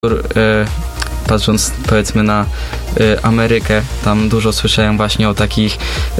Patrząc powiedzmy na Amerykę, tam dużo słyszałem właśnie o takich,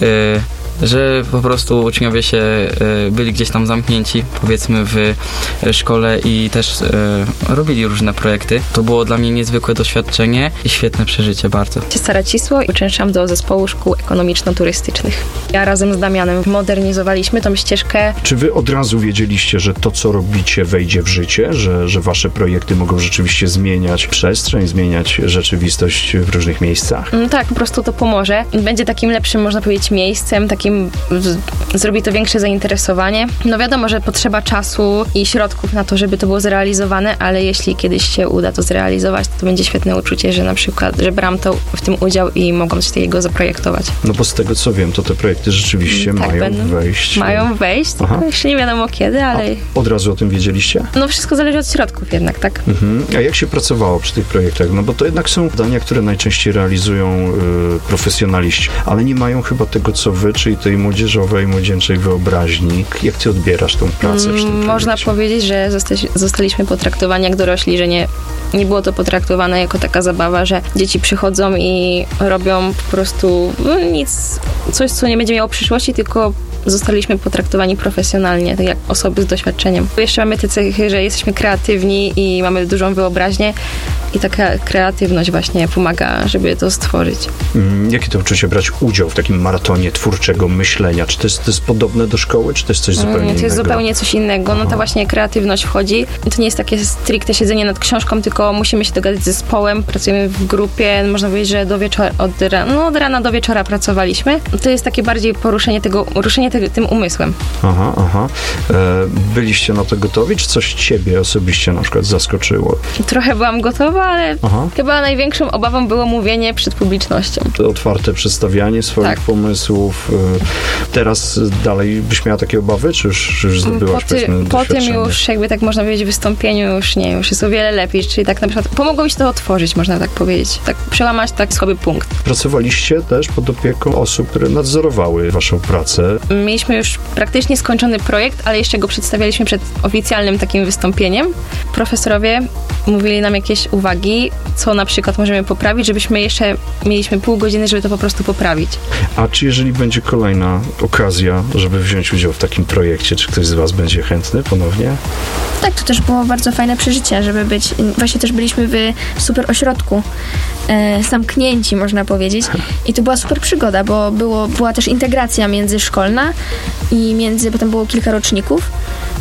że po prostu uczniowie się byli gdzieś tam zamknięci, powiedzmy w szkole i też robili różne projekty. To było dla mnie niezwykłe doświadczenie i świetne przeżycie bardzo. Stara Cisło i uczęszczam do zespołu szkół ekonomiczno-turystycznych. Ja razem z Damianem modernizowaliśmy tą ścieżkę. Czy wy od razu wiedzieliście, że to, co robicie, wejdzie w życie? Że wasze projekty mogą rzeczywiście zmieniać przestrzeń, zmieniać rzeczywistość w różnych miejscach? Tak, po prostu to pomoże. Będzie takim lepszym, można powiedzieć, miejscem, takim zrobi to większe zainteresowanie. No wiadomo, że potrzeba czasu i środków na to, żeby to było zrealizowane, ale jeśli kiedyś się uda to zrealizować, to będzie świetne uczucie, że na przykład, że brałam w tym udział i mogłam coś takiego zaprojektować. No bo z tego co wiem, to te projekty rzeczywiście mają wejść. Mają wejść, tylko jeszcze nie wiadomo kiedy, ale... A od razu o tym wiedzieliście? No wszystko zależy od środków jednak, tak? A jak się pracowało przy tych projektach? No bo to jednak są zadania, które najczęściej realizują profesjonaliści, ale nie mają chyba tego, co wy, czyli tej młodzieżowej, młodzieńczej wyobraźni. Jak ty odbierasz tą pracę przy tym Można powiedzieć, że zostaliśmy potraktowani jak dorośli, że nie było to potraktowane jako taka zabawa, że dzieci przychodzą i robią po prostu nic, coś, co nie będzie miało przyszłości, tylko zostaliśmy potraktowani profesjonalnie, tak jak osoby z doświadczeniem. Jeszcze mamy te cechy, że jesteśmy kreatywni i mamy dużą wyobraźnię i taka kreatywność właśnie pomaga, żeby to stworzyć. Jakie to uczucie brać udział w takim maratonie twórczego myślenia? Czy to jest podobne do szkoły, czy to jest coś zupełnie innego? To jest zupełnie coś innego. No ta właśnie kreatywność wchodzi. To nie jest takie stricte siedzenie nad książką, tylko musimy się dogadać z zespołem, pracujemy w grupie, można powiedzieć, że do wieczora, od rana do wieczora pracowaliśmy. To jest takie bardziej poruszenie tym umysłem. Byliście na to gotowi, czy coś ciebie osobiście na przykład zaskoczyło? Trochę byłam gotowa, ale chyba największą obawą było mówienie przed publicznością. To otwarte przedstawianie swoich pomysłów. Teraz dalej byś miała takie obawy, czy już zdobyłaś po tym już jakby tak można powiedzieć wystąpieniu już jest o wiele lepiej, czyli tak na przykład pomogło mi się to otworzyć, można tak powiedzieć. Tak przełamać tak słaby punkt. Pracowaliście też pod opieką osób, które nadzorowały waszą pracę. Mieliśmy już praktycznie skończony projekt, ale jeszcze go przedstawialiśmy przed oficjalnym takim wystąpieniem. Profesorowie mówili nam jakieś uwagi, co na przykład możemy poprawić, żebyśmy jeszcze mieliśmy pół godziny, żeby to po prostu poprawić. A czy jeżeli będzie kolejna okazja, żeby wziąć udział w takim projekcie, czy ktoś z was będzie chętny ponownie? Tak, to też było bardzo fajne przeżycie, żeby być, właśnie też byliśmy w super ośrodku, zamknięci można powiedzieć i to była super przygoda, bo była też integracja międzyszkolna i potem było kilka roczników.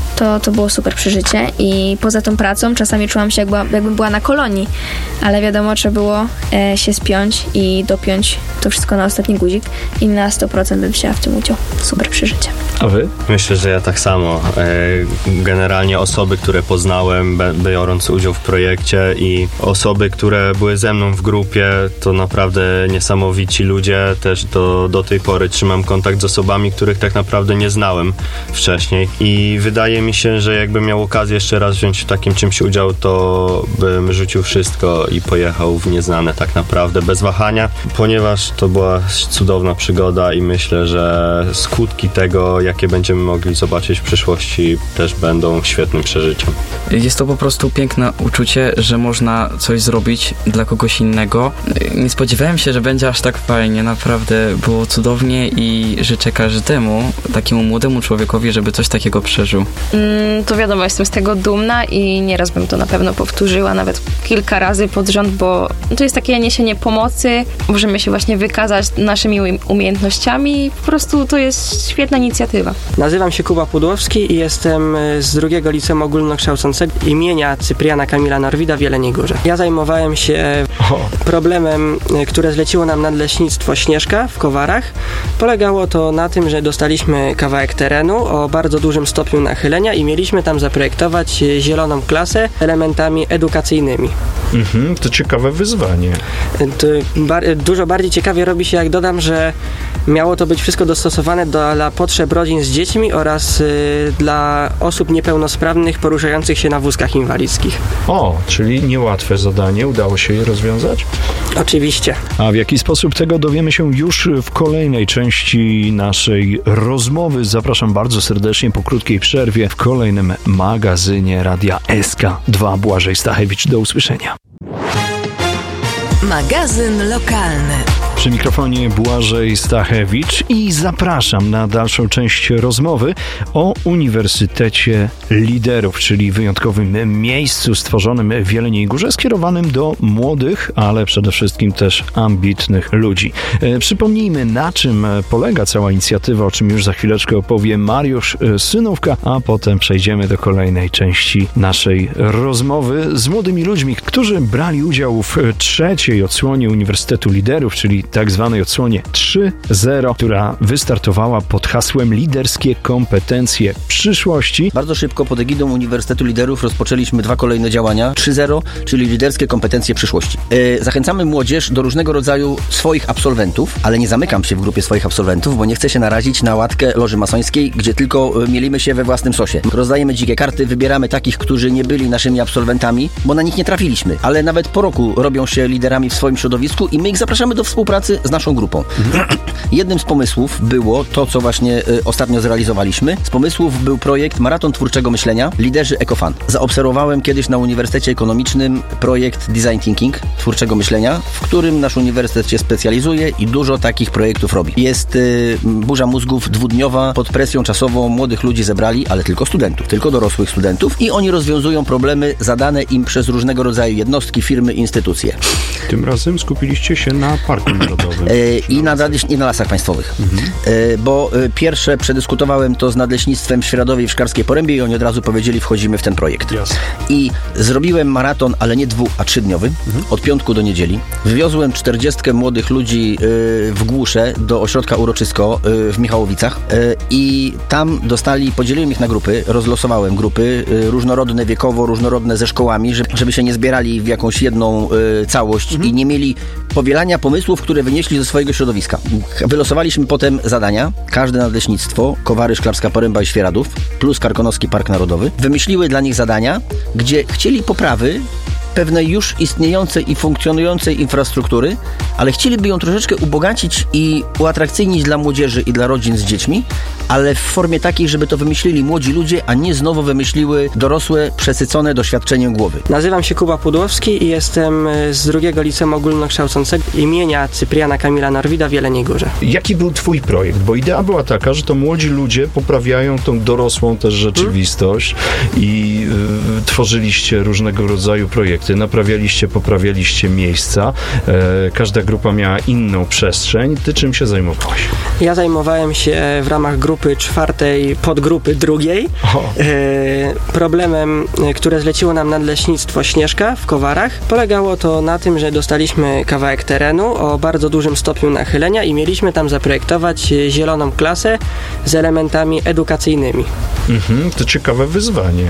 To było super przeżycie i poza tą pracą czasami czułam się jakbym była na kolonii, ale wiadomo, trzeba było się spiąć i dopiąć to wszystko na ostatni guzik i na 100% bym wzięła w tym udział. Super przeżycie. A wy? Myślę, że ja tak samo. Generalnie osoby, które poznałem biorąc udział w projekcie i osoby, które były ze mną w grupie, to naprawdę niesamowici ludzie. Też do tej pory trzymam kontakt z osobami, których tak naprawdę nie znałem wcześniej i wydaje mi się, że jakbym miał okazję jeszcze raz wziąć w takim czymś udział, to bym rzucił wszystko i pojechał w nieznane tak naprawdę, bez wahania, ponieważ to była cudowna przygoda i myślę, że skutki tego, jakie będziemy mogli zobaczyć w przyszłości, też będą świetnym przeżyciem. Jest to po prostu piękne uczucie, że można coś zrobić dla kogoś innego. Nie spodziewałem się, że będzie aż tak fajnie, naprawdę było cudownie i życzę każdemu, takiemu młodemu człowiekowi, żeby coś takiego przeżył. To wiadomo, jestem z tego dumna i nieraz bym to na pewno powtórzyła, nawet kilka razy pod rząd, bo to jest takie niesienie pomocy, możemy się właśnie wykazać naszymi umiejętnościami, po prostu to jest świetna inicjatywa. Nazywam się Kuba Pudłowski i jestem z drugiego liceum ogólnokształcącego imienia Cypriana Kamila Norwida w Jeleniej Górze. Ja zajmowałem się problemem, które zleciło nam Nadleśnictwo Śnieżka w Kowarach. Polegało to na tym, że dostaliśmy kawałek terenu o bardzo dużym stopniu nachylenia i mieliśmy tam zaprojektować zieloną klasę elementami edukacyjnymi. To ciekawe wyzwanie. Dużo bardziej ciekawie robi się, jak dodam, że miało to być wszystko dostosowane dla potrzeb rodzin z dziećmi oraz dla osób niepełnosprawnych poruszających się na wózkach inwalidzkich. Czyli niełatwe zadanie. Udało się je rozwiązać? Oczywiście. A w jaki sposób tego dowiemy się już w kolejnej części naszej rozmowy. Zapraszam bardzo serdecznie po krótkiej przerwie w kolejnym magazynie Radia SK2. Błażej Stachewicz. Do usłyszenia. Magazyn lokalny. Przy mikrofonie Błażej Stachewicz i zapraszam na dalszą część rozmowy o Uniwersytecie Liderów, czyli wyjątkowym miejscu stworzonym w Jeleniej Górze, skierowanym do młodych, ale przede wszystkim też ambitnych ludzi. Przypomnijmy, na czym polega cała inicjatywa, o czym już za chwileczkę opowie Mariusz Synówka, a potem przejdziemy do kolejnej części naszej rozmowy z młodymi ludźmi, którzy brali udział w trzeciej odsłonie Uniwersytetu Liderów, czyli tak zwanej odsłonie 3.0, która wystartowała pod hasłem Liderskie kompetencje przyszłości. Bardzo szybko pod egidą Uniwersytetu Liderów rozpoczęliśmy 2 kolejne działania. 3.0, czyli Liderskie kompetencje przyszłości. Zachęcamy młodzież do różnego rodzaju swoich absolwentów, ale nie zamykam się w grupie swoich absolwentów, bo nie chcę się narazić na łatkę loży masońskiej, gdzie tylko mielimy się we własnym sosie. Rozdajemy dzikie karty, wybieramy takich, którzy nie byli naszymi absolwentami, bo na nich nie trafiliśmy, ale nawet po roku robią się liderami w swoim środowisku i my ich zapraszamy do współpracy z naszą grupą. Jednym z pomysłów było to, co właśnie ostatnio zrealizowaliśmy. Z pomysłów był projekt Maraton Twórczego Myślenia Liderzy EcoFun. Zaobserwowałem kiedyś na Uniwersytecie Ekonomicznym projekt Design Thinking Twórczego Myślenia, w którym nasz uniwersytet się specjalizuje i dużo takich projektów robi. Jest burza mózgów 2-dniowa, pod presją czasową młodych ludzi zebrali, ale tylko studentów, tylko dorosłych studentów i oni rozwiązują problemy zadane im przez różnego rodzaju jednostki, firmy, instytucje. Tym razem skupiliście się na Parku Narodowym. I na Lasach Państwowych. Bo pierwsze przedyskutowałem to z Nadleśnictwem w Świeradowie i w Szklarskiej Porębie i oni od razu powiedzieli, wchodzimy w ten projekt. Jasne. I zrobiłem maraton, ale nie 2, a 3-dniowy, od piątku do niedzieli. Wywiozłem 40 młodych ludzi w Głusze do ośrodka Uroczysko w Michałowicach i tam podzieliłem ich na grupy, rozlosowałem grupy różnorodne wiekowo, różnorodne ze szkołami, żeby się nie zbierali w jakąś jedną całość i nie mieli powielania pomysłów, które wynieśli ze swojego środowiska. Wylosowaliśmy potem zadania. Każde nadleśnictwo, Kowary, Szklarska Poręba i Świeradów, plus Karkonoski Park Narodowy, wymyśliły dla nich zadania, gdzie chcieli poprawy pewnej już istniejącej i funkcjonującej infrastruktury, ale chcieliby ją troszeczkę ubogacić i uatrakcyjnić dla młodzieży i dla rodzin z dziećmi, ale w formie takiej, żeby to wymyślili młodzi ludzie, a nie znowu wymyśliły dorosłe, przesycone doświadczeniem głowy. Nazywam się Kuba Pudłowski i jestem z drugiego liceum ogólnokształcącego imienia Cypriana Kamila Norwida w Jeleniej Górze. Jaki był twój projekt? Bo idea była taka, że to młodzi ludzie poprawiają tą dorosłą też rzeczywistość i tworzyliście różnego rodzaju projekty. Poprawialiście miejsca. Każda grupa miała inną przestrzeń. Ty czym się zajmowałeś? Ja zajmowałem się w ramach grupy 4, podgrupy 2. Problemem, które zleciło nam Nadleśnictwo Śnieżka w Kowarach, polegało to na tym, że dostaliśmy kawałek terenu o bardzo dużym stopniu nachylenia i mieliśmy tam zaprojektować zieloną klasę z elementami edukacyjnymi. To ciekawe wyzwanie.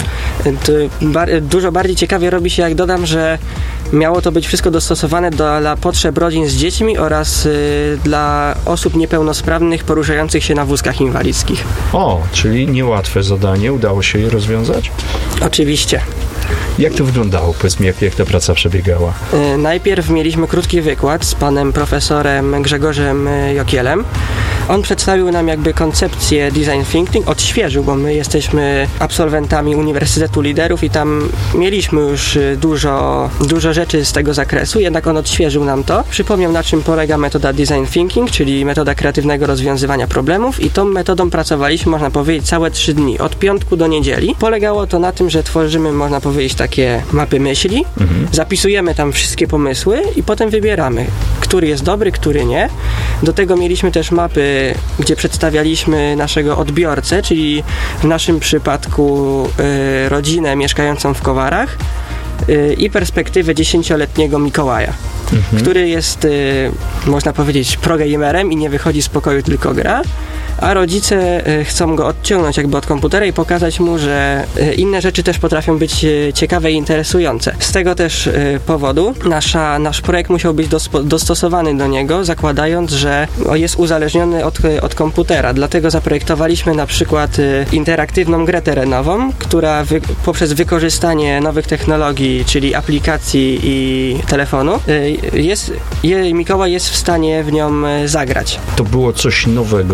Dużo bardziej ciekawie robi się, jak dodam, że miało to być wszystko dostosowane dla potrzeb rodzin z dziećmi oraz dla osób niepełnosprawnych poruszających się na wózkach inwalidzkich. Czyli niełatwe zadanie. Udało się je rozwiązać? Oczywiście. Jak to wyglądało? Powiedz mi, jak ta praca przebiegała? Najpierw mieliśmy krótki wykład z panem profesorem Grzegorzem Jokielem. On przedstawił nam jakby koncepcję design thinking, odświeżył, bo my jesteśmy absolwentami Uniwersytetu Liderów i tam mieliśmy już dużo rzeczy z tego zakresu, jednak on odświeżył nam to. Przypomniał, na czym polega metoda design thinking, czyli metoda kreatywnego rozwiązywania problemów i tą metodą pracowaliśmy, można powiedzieć, całe 3 dni, od piątku do niedzieli. Polegało to na tym, że tworzymy, można powiedzieć, takie mapy myśli, zapisujemy tam wszystkie pomysły i potem wybieramy, który jest dobry, który nie. Do tego mieliśmy też mapy, gdzie przedstawialiśmy naszego odbiorcę, czyli w naszym przypadku rodzinę mieszkającą w Kowarach i perspektywę 10-letniego Mikołaja, który jest, można powiedzieć, progamerem i nie wychodzi z pokoju, tylko gra, a rodzice chcą go odciągnąć jakby od komputera i pokazać mu, że inne rzeczy też potrafią być ciekawe i interesujące. Z tego też powodu nasz projekt musiał być dostosowany do niego, zakładając, że jest uzależniony od komputera. Dlatego zaprojektowaliśmy na przykład interaktywną grę terenową, która poprzez wykorzystanie nowych technologii, czyli aplikacji i telefonu, Mikołaj jest w stanie w nią zagrać. To było coś nowego dla ciebie.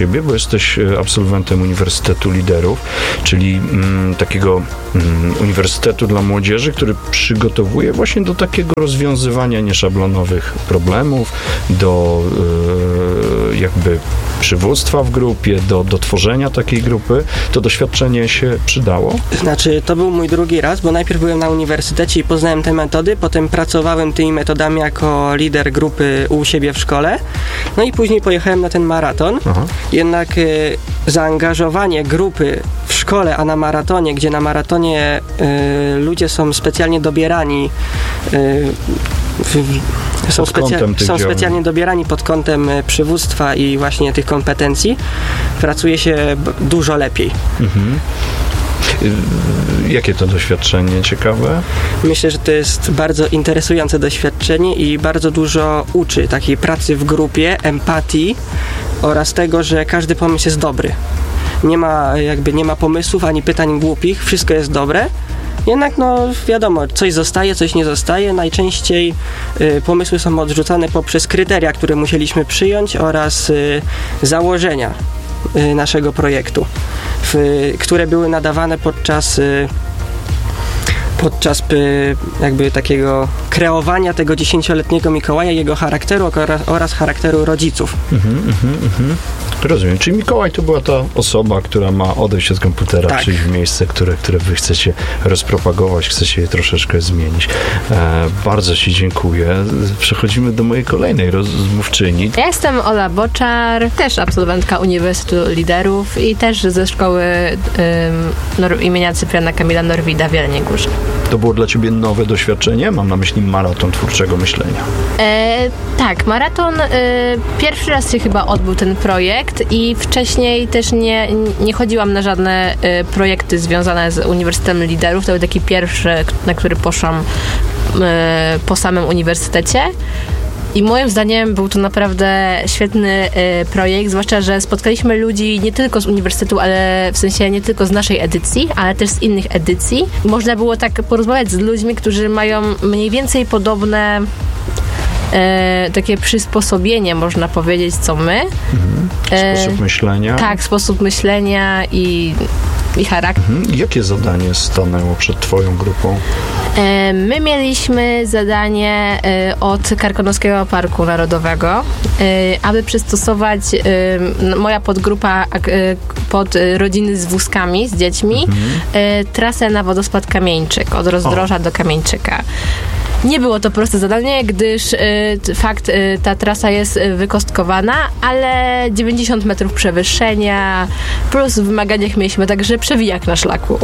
ciebie, bo jesteś absolwentem Uniwersytetu Liderów, czyli takiego uniwersytetu dla młodzieży, który przygotowuje właśnie do takiego rozwiązywania nieszablonowych problemów, do jakby przywództwa w grupie, do tworzenia takiej grupy. To doświadczenie się przydało? Znaczy, to był mój drugi raz, bo najpierw byłem na uniwersytecie i poznałem te metody, potem pracowałem tymi metodami jako lider grupy u siebie w szkole, no i później pojechałem na ten maraton. Aha. Jednak zaangażowanie grupy w szkole, a na maratonie, gdzie na maratonie ludzie są specjalnie dobierani są specjalnie dobierani pod kątem przywództwa i właśnie tych kompetencji, pracuje się dużo lepiej. Mhm. Jakie to doświadczenie ciekawe? Myślę, że to jest bardzo interesujące doświadczenie i bardzo dużo uczy takiej pracy w grupie, empatii oraz tego, że każdy pomysł jest dobry. Nie ma pomysłów ani pytań głupich, wszystko jest dobre. Jednak no wiadomo, coś zostaje, coś nie zostaje. Najczęściej pomysły są odrzucane poprzez kryteria, które musieliśmy przyjąć oraz założenia naszego projektu, które były nadawane podczas jakby takiego kreowania tego 10-letniego Mikołaja, jego charakteru oraz charakteru rodziców. Rozumiem. Czyli Mikołaj to była ta osoba, która ma odejść od komputera, tak, przyjść w miejsce, które wy chcecie rozpropagować, chcecie je troszeczkę zmienić. Bardzo ci dziękuję. Przechodzimy do mojej kolejnej rozmówczyni. Ja jestem Ola Boczar, też absolwentka Uniwersytetu Liderów i też ze szkoły imienia Cypriana Kamila Norwida w Jeleniej Górze. To było dla ciebie nowe doświadczenie? Mam na myśli maraton twórczego myślenia. Tak, maraton pierwszy raz się chyba odbył ten projekt i wcześniej też nie chodziłam na żadne projekty związane z Uniwersytetem Liderów. To był taki pierwszy, na który poszłam po samym uniwersytecie. I moim zdaniem był to naprawdę świetny projekt, zwłaszcza, że spotkaliśmy ludzi nie tylko z uniwersytetu, ale w sensie nie tylko z naszej edycji, ale też z innych edycji. Można było tak porozmawiać z ludźmi, którzy mają mniej więcej podobne takie przysposobienie, można powiedzieć, co my. Sposób myślenia. Tak, sposób myślenia i charakter. Jakie zadanie stanęło przed twoją grupą? My mieliśmy zadanie od Karkonoskiego Parku Narodowego, aby przystosować moja podgrupa pod rodziny z wózkami, z dziećmi, trasę na wodospad Kamieńczyk, od Rozdroża do Kamieńczyka. Nie było to proste zadanie, gdyż ta trasa jest wykostkowana, ale 90 metrów przewyższenia plus w wymaganiach mieliśmy także przewijak na szlaku.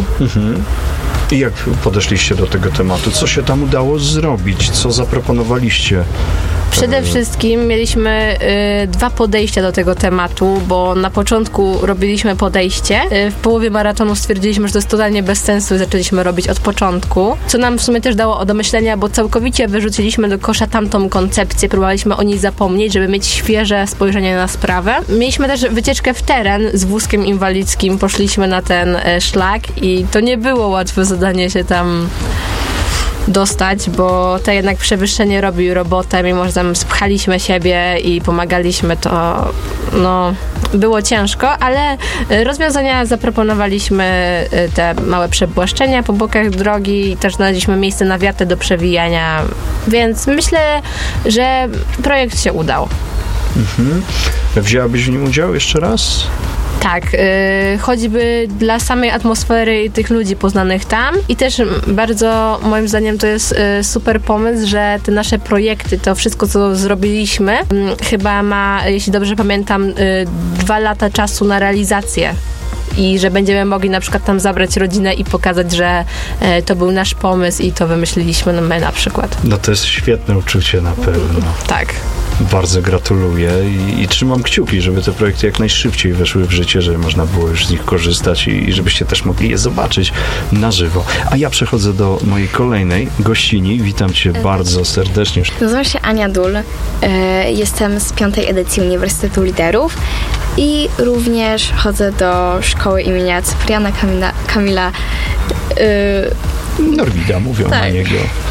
I jak podeszliście do tego tematu? Co się tam udało zrobić? Co zaproponowaliście? Przede wszystkim mieliśmy 2 podejścia do tego tematu, bo na początku robiliśmy podejście. W połowie maratonu stwierdziliśmy, że to jest totalnie bez sensu i zaczęliśmy robić od początku, co nam w sumie też dało do myślenia, bo całkowicie wyrzuciliśmy do kosza tamtą koncepcję, próbowaliśmy o niej zapomnieć, żeby mieć świeże spojrzenie na sprawę. Mieliśmy też wycieczkę w teren z wózkiem inwalidzkim, poszliśmy na ten szlak i to nie było łatwe zadanie się tam dostać, bo to jednak przewyższenie robi robotę, mimo że tam spchaliśmy siebie i pomagaliśmy, to było ciężko, ale rozwiązania zaproponowaliśmy, te małe przebłaszczenia po bokach drogi i też znaleźliśmy miejsce na wiatę do przewijania, więc myślę, że projekt się udał. Wzięłabyś w nim udział jeszcze raz? Tak, choćby dla samej atmosfery i tych ludzi poznanych tam i też bardzo moim zdaniem to jest super pomysł, że te nasze projekty, to wszystko co zrobiliśmy chyba ma, jeśli dobrze pamiętam, 2 lata czasu na realizację. I że będziemy mogli na przykład tam zabrać rodzinę i pokazać, że to był nasz pomysł i to wymyśliliśmy my na przykład. No to jest świetne uczucie na pewno. Tak. Bardzo gratuluję i trzymam kciuki, żeby te projekty jak najszybciej weszły w życie, żeby można było już z nich korzystać i żebyście też mogli je zobaczyć na żywo. A ja przechodzę do mojej kolejnej gościni. Witam cię bardzo serdecznie. Nazywam się Ania Dul. Jestem z 5. edycji Uniwersytetu Liderów i również chodzę do szkoły imienia Cypriana Kamila Norwida, mówią na niego.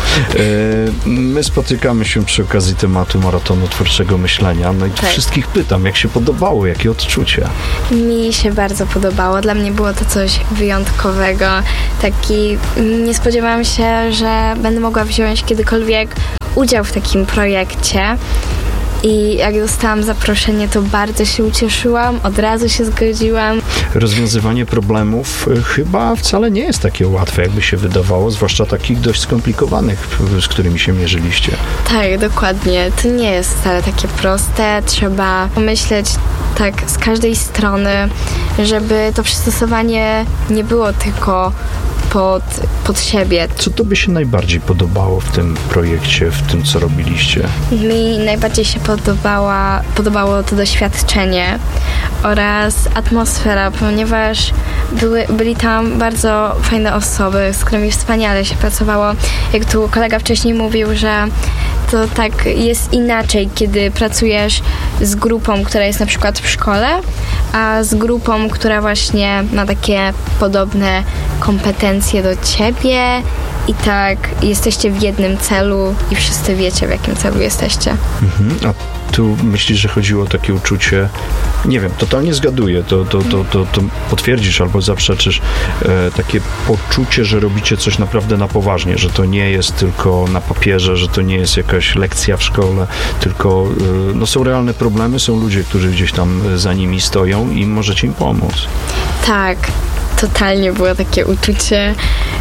My spotykamy się przy okazji tematu Maratonu Twórczego Myślenia. No i tu wszystkich pytam, jak się podobało, jakie odczucia? Mi się bardzo podobało. Dla mnie było to coś wyjątkowego. Nie spodziewałam się, że będę mogła wziąć kiedykolwiek udział w takim projekcie. I jak dostałam zaproszenie, to bardzo się ucieszyłam, od razu się zgodziłam. Rozwiązywanie problemów chyba wcale nie jest takie łatwe, jakby się wydawało, zwłaszcza takich dość skomplikowanych, z którymi się mierzyliście. Tak, dokładnie. To nie jest wcale takie proste. Trzeba pomyśleć tak z każdej strony, żeby to przystosowanie nie było tylko pod siebie. Co tobie się najbardziej podobało w tym projekcie, w tym, co robiliście? Mi najbardziej się podobało to doświadczenie oraz atmosfera, ponieważ byli tam bardzo fajne osoby, z którymi wspaniale się pracowało. Jak tu kolega wcześniej mówił, że to tak jest inaczej, kiedy pracujesz z grupą, która jest na przykład w szkole, a z grupą, która właśnie ma takie podobne kompetencje do ciebie i tak jesteście w jednym celu i wszyscy wiecie, w jakim celu jesteście. A tu myślisz, że chodziło o takie uczucie, nie wiem, totalnie zgaduję, to potwierdzisz albo zaprzeczysz, takie poczucie, że robicie coś naprawdę na poważnie, że to nie jest tylko na papierze, że to nie jest jakaś lekcja w szkole, tylko są realne problemy, są ludzie, którzy gdzieś tam za nimi stoją i możecie im pomóc. Tak, totalnie było takie uczucie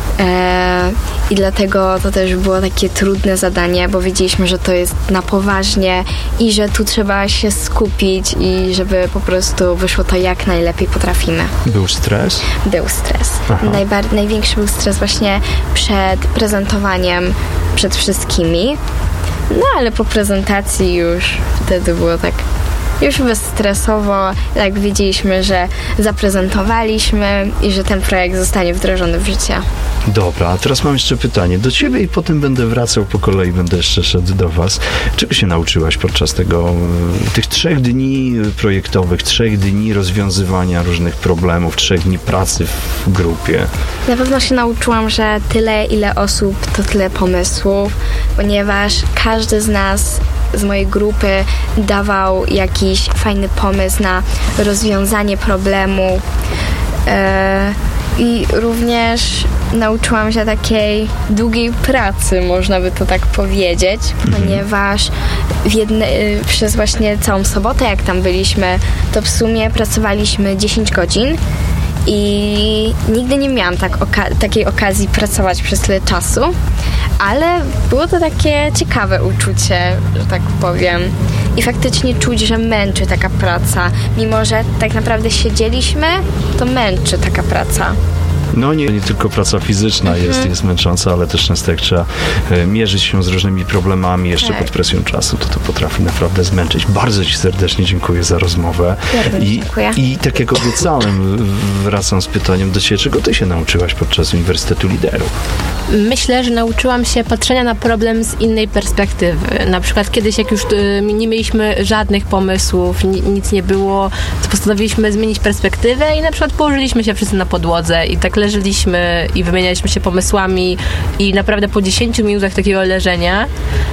i dlatego to też było takie trudne zadanie, bo wiedzieliśmy, że to jest na poważnie i że tu trzeba się skupić i żeby po prostu wyszło to jak najlepiej potrafimy. Był stres? Był stres. Największy był stres właśnie przed prezentowaniem przed wszystkimi, no ale po prezentacji już wtedy było tak już bezstresowo, jak wiedzieliśmy, że zaprezentowaliśmy i że ten projekt zostanie wdrożony w życie. Dobra, a teraz mam jeszcze pytanie do ciebie i potem będę wracał po kolei, będę jeszcze szedł do was. Czego się nauczyłaś podczas tych 3 dni projektowych, 3 dni rozwiązywania różnych problemów, 3 dni pracy w grupie? Na pewno się nauczyłam, że tyle, ile osób, to tyle pomysłów, ponieważ każdy z nas z mojej grupy dawał jakiś fajny pomysł na rozwiązanie problemu i również nauczyłam się takiej długiej pracy, można by to tak powiedzieć, ponieważ przez właśnie całą sobotę, jak tam byliśmy, to w sumie pracowaliśmy 10 godzin i nigdy nie miałam takiej okazji pracować przez tyle czasu, ale było to takie ciekawe uczucie, że tak powiem. I faktycznie czuć, że męczy taka praca. Mimo że tak naprawdę siedzieliśmy, to męczy taka praca. No nie tylko praca fizyczna jest męcząca, ale też często jak trzeba mierzyć się z różnymi problemami jeszcze pod presją czasu, to potrafi naprawdę zmęczyć. Bardzo ci serdecznie dziękuję za rozmowę. Dziękuję. I tak jak obiecałem, wracam z pytaniem do ciebie, czego ty się nauczyłaś podczas Uniwersytetu Liderów? Myślę, że nauczyłam się patrzenia na problem z innej perspektywy. Na przykład kiedyś, jak już nie mieliśmy żadnych pomysłów, nic nie było, to postanowiliśmy zmienić perspektywę i na przykład położyliśmy się wszyscy na podłodze i tak leżeliśmy i wymienialiśmy się pomysłami i naprawdę po 10 minutach takiego leżenia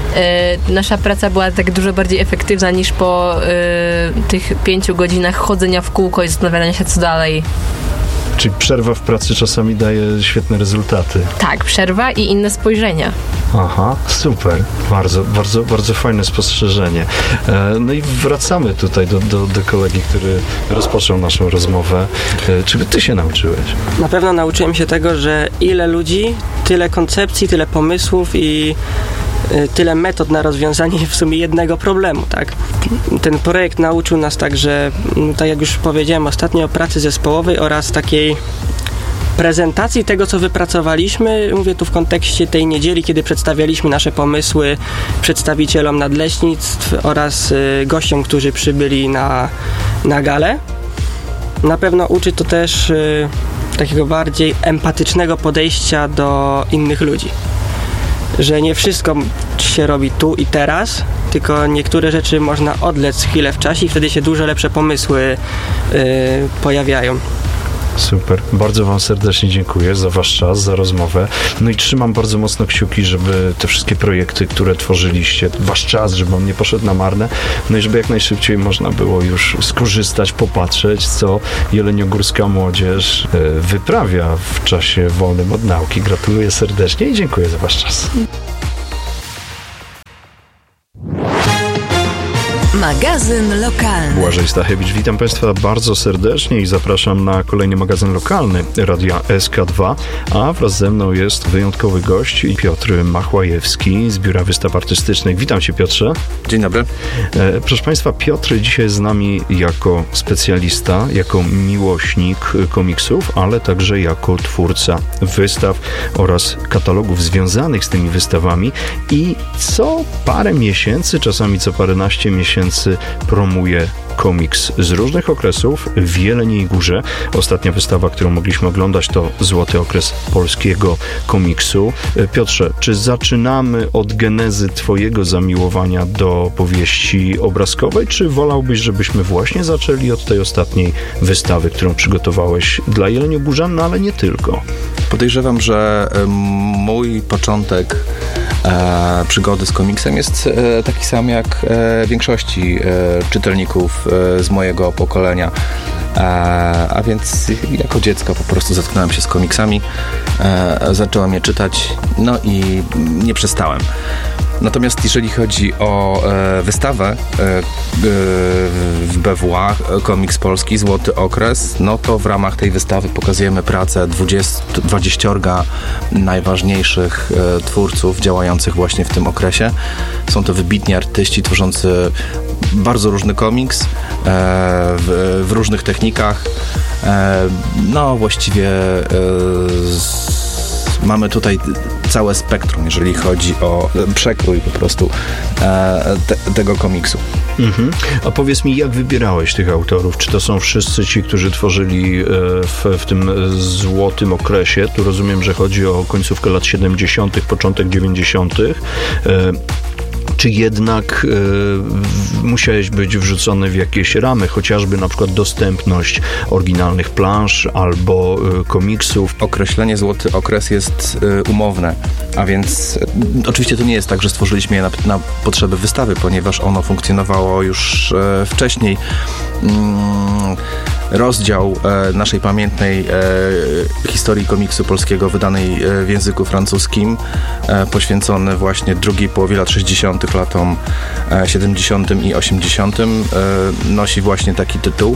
nasza praca była tak dużo bardziej efektywna niż po tych 5 godzinach chodzenia w kółko i zastanawiania się, co dalej. Czyli przerwa w pracy czasami daje świetne rezultaty. Tak, przerwa i inne spojrzenia. Aha, super. Bardzo, bardzo, bardzo fajne spostrzeżenie. No i wracamy tutaj do kolegi, który rozpoczął naszą rozmowę. Czego ty się nauczyłeś? Na pewno nauczyłem się tego, że ile ludzi, tyle koncepcji, tyle pomysłów i tyle metod na rozwiązanie w sumie jednego problemu, tak? Ten projekt nauczył nas także, tak jak już powiedziałem ostatnio, o pracy zespołowej oraz takiej prezentacji tego, co wypracowaliśmy. Mówię tu w kontekście tej niedzieli, kiedy przedstawialiśmy nasze pomysły przedstawicielom nadleśnictw oraz gościom, którzy przybyli na galę. Na pewno uczy to też takiego bardziej empatycznego podejścia do innych ludzi. Że nie wszystko się robi tu i teraz, tylko niektóre rzeczy można odlec chwilę w czasie i wtedy się dużo lepsze pomysły pojawiają. Super. Bardzo wam serdecznie dziękuję za wasz czas, za rozmowę. No i trzymam bardzo mocno kciuki, żeby te wszystkie projekty, które tworzyliście, wasz czas, żeby on nie poszedł na marne, no i żeby jak najszybciej można było już skorzystać, popatrzeć, co jeleniogórska młodzież wyprawia w czasie wolnym od nauki. Gratuluję serdecznie i dziękuję za wasz czas. Magazyn lokalny. Błażej Stachewicz, witam Państwa bardzo serdecznie i zapraszam na kolejny magazyn lokalny Radia SK2, a wraz ze mną jest wyjątkowy gość Piotr Machłajewski z Biura Wystaw Artystycznych. Witam Cię, Piotrze. Dzień dobry. Proszę Państwa, Piotr dzisiaj jest z nami jako specjalista, jako miłośnik komiksów, ale także jako twórca wystaw oraz katalogów związanych z tymi wystawami i co parę miesięcy, czasami co paręnaście miesięcy promuje komiks z różnych okresów w Jeleniej Górze. Ostatnia wystawa, którą mogliśmy oglądać, to Złoty okres polskiego komiksu. Piotrze, czy zaczynamy od genezy twojego zamiłowania do powieści obrazkowej, czy wolałbyś, żebyśmy właśnie zaczęli od tej ostatniej wystawy, którą przygotowałeś dla jeleniogórzan, no ale nie tylko? Podejrzewam, że mój początek przygody z komiksem jest taki sam jak większości czytelników z mojego pokolenia. A więc jako dziecko po prostu zetknąłem się z komiksami, zacząłem je czytać, no i nie przestałem. Natomiast jeżeli chodzi o wystawę w BWA, komiks polski, Złoty okres, no to w ramach tej wystawy pokazujemy pracę 20 najważniejszych twórców działających właśnie w tym okresie. Są to wybitni artyści tworzący bardzo różny komiks w różnych technikach. No właściwie mamy tutaj całe spektrum, jeżeli chodzi o przekrój po prostu tego komiksu. A powiedz mi, jak wybierałeś tych autorów? Czy to są wszyscy ci, którzy tworzyli w tym złotym okresie? Tu rozumiem, że chodzi o końcówkę lat 70., początek 90., czy jednak musiałeś być wrzucony w jakieś ramy, chociażby na przykład dostępność oryginalnych plansz albo komiksów? Określenie Złoty okres jest umowne, a więc oczywiście to nie jest tak, że stworzyliśmy je na potrzeby wystawy, ponieważ ono funkcjonowało już wcześniej. Rozdział naszej pamiętnej historii komiksu polskiego wydanej w języku francuskim, poświęcony właśnie drugiej połowie lat 60., latom 70. i 80. Nosi właśnie taki tytuł.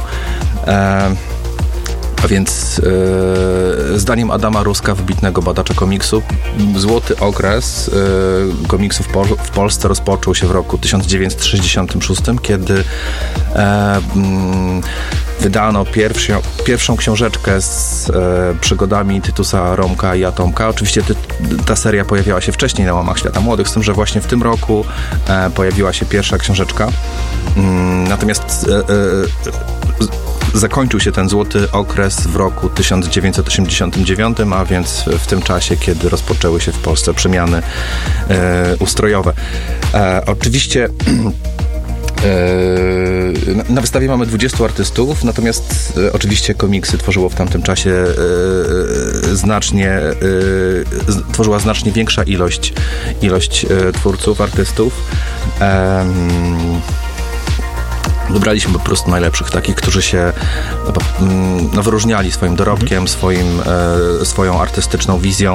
A więc zdaniem Adama Ruska, wybitnego badacza komiksu, złoty okres komiksu w Polsce rozpoczął się w roku 1966, kiedy wydano pierwszą książeczkę z przygodami Tytusa, Romka i Atomka. Oczywiście ta seria pojawiała się wcześniej na łamach Świata Młodych, z tym, że właśnie w tym roku pojawiła się pierwsza książeczka. Natomiast zakończył się ten złoty okres w roku 1989, a więc w tym czasie, kiedy rozpoczęły się w Polsce przemiany ustrojowe. Oczywiście na wystawie mamy 20 artystów, natomiast oczywiście komiksy tworzyło w tamtym czasie tworzyła znacznie większa ilość twórców, artystów. Wybraliśmy po prostu najlepszych, takich, którzy się wyróżniali swoim dorobkiem, swoją artystyczną wizją.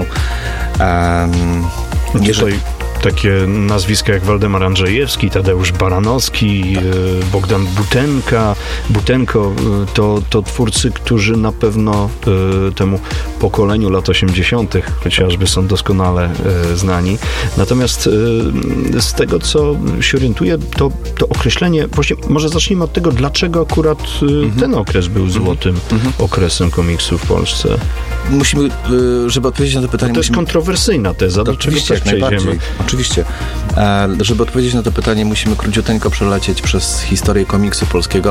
Takie nazwiska jak Waldemar Andrzejewski, Tadeusz Baranowski, Bogdan Butenko, to twórcy, którzy na pewno temu pokoleniu lat 80. chociażby są doskonale znani. Natomiast z tego, co się orientuję, to określenie, właśnie może zacznijmy od tego, dlaczego akurat ten okres był złotym okresem komiksu w Polsce. Musimy, żeby odpowiedzieć na to pytanie... To jest kontrowersyjna teza, do czego też przejdziemy. Oczywiście. Żeby odpowiedzieć na to pytanie, musimy króciuteńko przelecieć przez historię komiksu polskiego.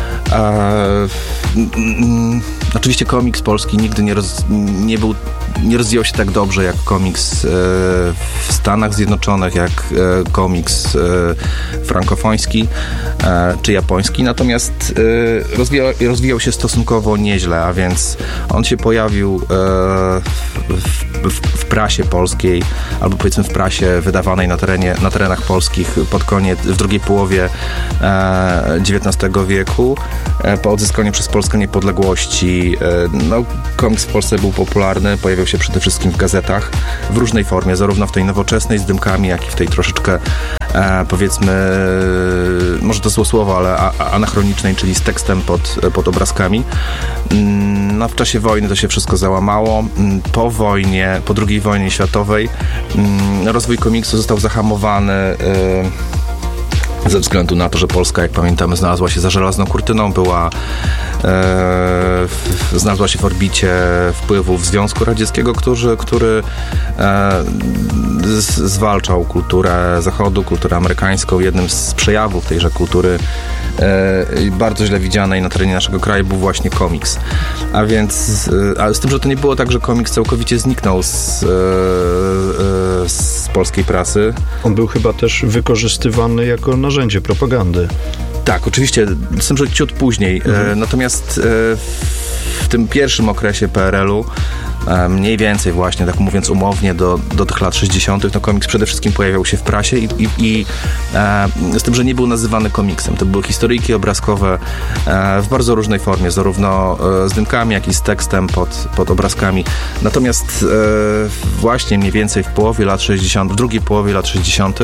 Oczywiście komiks polski nigdy nie rozwijał się tak dobrze jak komiks w Stanach Zjednoczonych, jak komiks frankofoński czy japoński, natomiast rozwijał się stosunkowo nieźle, a więc on się pojawił w prasie polskiej, albo powiedzmy w prasie wydawanej na terenach polskich w drugiej połowie XIX wieku, po odzyskaniu przez Polskę niepodległości. Komiks w Polsce był popularny, pojawiał się przede wszystkim w gazetach w różnej formie, zarówno w tej nowoczesnej z dymkami, jak i w tej troszeczkę powiedzmy, może to złe słowo, ale anachronicznej, czyli z tekstem pod obrazkami. W czasie wojny to się wszystko załamało. Po wojnie, po II wojnie światowej rozwój komiksu został zahamowany ze względu na to, że Polska, jak pamiętamy, znalazła się za żelazną kurtyną, znalazła się w orbicie wpływów Związku Radzieckiego, który zwalczał kulturę Zachodu, kulturę amerykańską. Jednym z przejawów tejże kultury bardzo źle widzianej na terenie naszego kraju był właśnie komiks. A więc, z tym, że to nie było tak, że komiks całkowicie zniknął z polskiej prasy. On był chyba też wykorzystywany jako narzędzie propagandy. Tak, oczywiście, z tym, że ciut później. Natomiast w tym pierwszym okresie PRL-u, mniej więcej właśnie, tak mówiąc umownie, do tych lat 60., komiks przede wszystkim pojawiał się w prasie i z tym, że nie był nazywany komiksem. To były historyjki obrazkowe w bardzo różnej formie, zarówno z dymkami, jak i z tekstem pod obrazkami. Natomiast właśnie mniej więcej w drugiej połowie lat 60.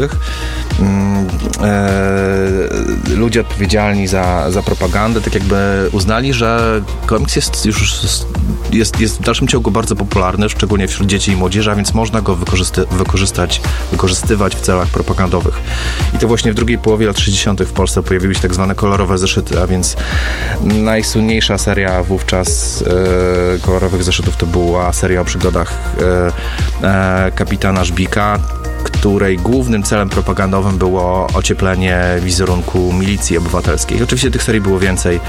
Ludzie odpowiedzialni za propagandę tak jakby uznali, że komiks jest w dalszym ciągu bardzo popularny, szczególnie wśród dzieci i młodzieży, a więc można go wykorzystywać w celach propagandowych. I to właśnie w drugiej połowie lat 60. w Polsce pojawiły się tak zwane kolorowe zeszyty, a więc najsłynniejsza seria wówczas kolorowych zeszytów to była seria o przygodach kapitana Żbika, której głównym celem propagandowym było ocieplenie wizerunku milicji obywatelskiej. Oczywiście tych serii było więcej.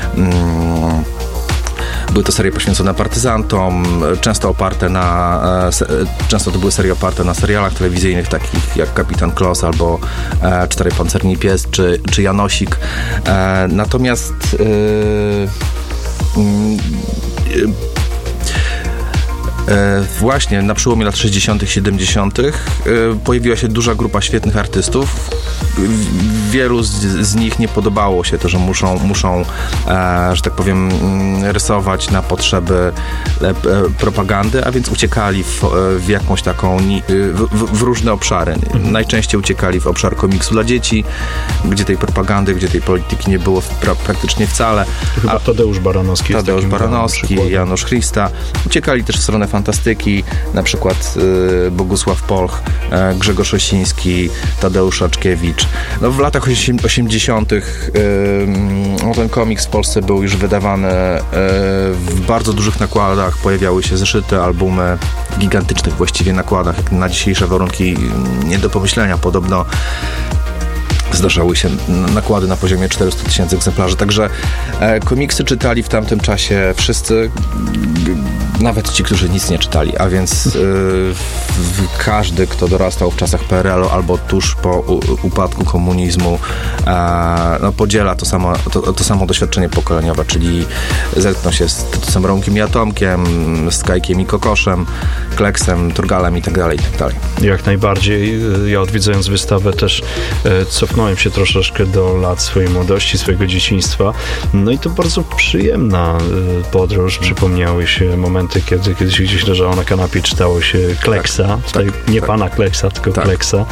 Były to serie poświęcone partyzantom, często to były serie oparte na serialach telewizyjnych, takich jak Kapitan Klos albo Cztery Pancerni Pies czy Janosik. Natomiast właśnie na przełomie lat 60., 70. Pojawiła się duża grupa świetnych artystów. Wielu z nich nie podobało się to, że muszą że tak powiem, rysować na potrzeby propagandy, a więc uciekali w jakąś taką w różne obszary. Najczęściej uciekali w obszar komiksu dla dzieci, gdzie tej propagandy, gdzie tej polityki nie było praktycznie wcale. Chyba Tadeusz Baranowski, Janusz Christa. Uciekali też w stronę fantastyki, na przykład Bogusław Polch, Grzegorz Osiński, Tadeusz Aczkiewicz. W latach 80. ten komiks w Polsce był już wydawany w bardzo dużych nakładach. Pojawiały się zeszyty, albumy w gigantycznych właściwie nakładach, jak na dzisiejsze warunki nie do pomyślenia. Podobno zdarzały się nakłady na poziomie 400 000 egzemplarzy. Także komiksy czytali w tamtym czasie wszyscy, nawet ci, którzy nic nie czytali, a więc każdy, kto dorastał w czasach PRL-u albo tuż po upadku komunizmu, podziela to samo doświadczenie pokoleniowe, czyli zetknął się z Tytusem Romkiem i Atomkiem, z Kajkiem i Kokoszem, Kleksem, Turgalem i tak dalej, i tak dalej. Jak najbardziej. Ja odwiedzając wystawę też cofnąłem się troszeczkę do lat swojej młodości, swojego dzieciństwa. No i to bardzo przyjemna podróż. Przypomniały się momenty, kiedy się gdzieś leżało na kanapie i czytało się Kleksa. Pana Kleksa, tylko Kleksa.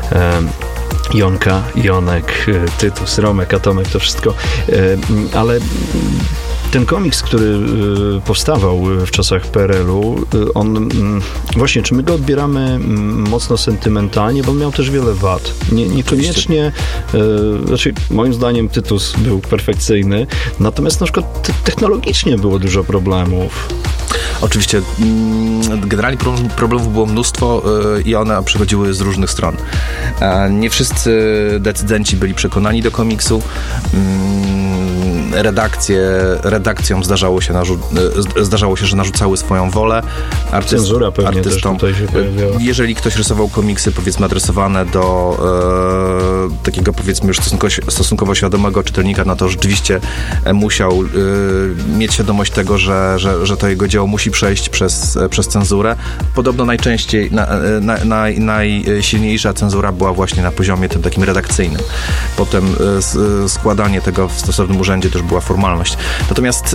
Jonka, Jonek, Tytus, Romek, Atomek, to wszystko. Ale ten komiks, który powstawał w czasach PRL-u, on właśnie, czy my go odbieramy mocno sentymentalnie, bo on miał też wiele wad. Niekoniecznie, znaczy moim zdaniem Tytus był perfekcyjny, natomiast na przykład technologicznie było dużo problemów. Oczywiście generalnie problemów było mnóstwo i one przychodziły z różnych stron. Nie wszyscy decydenci byli przekonani do komiksu. Redakcjom zdarzało się, że narzucały swoją wolę Cenzura pewnie też tutaj się pojawiała. Jeżeli ktoś rysował komiksy, powiedzmy, adresowane do takiego, powiedzmy, już stosunkowo świadomego czytelnika, no to rzeczywiście musiał mieć świadomość tego, że to jego dzieło musi przejść przez cenzurę. Podobno najczęściej najsilniejsza cenzura była właśnie na poziomie tym takim redakcyjnym. Potem składanie tego w stosownym urzędzie też była formalność. Natomiast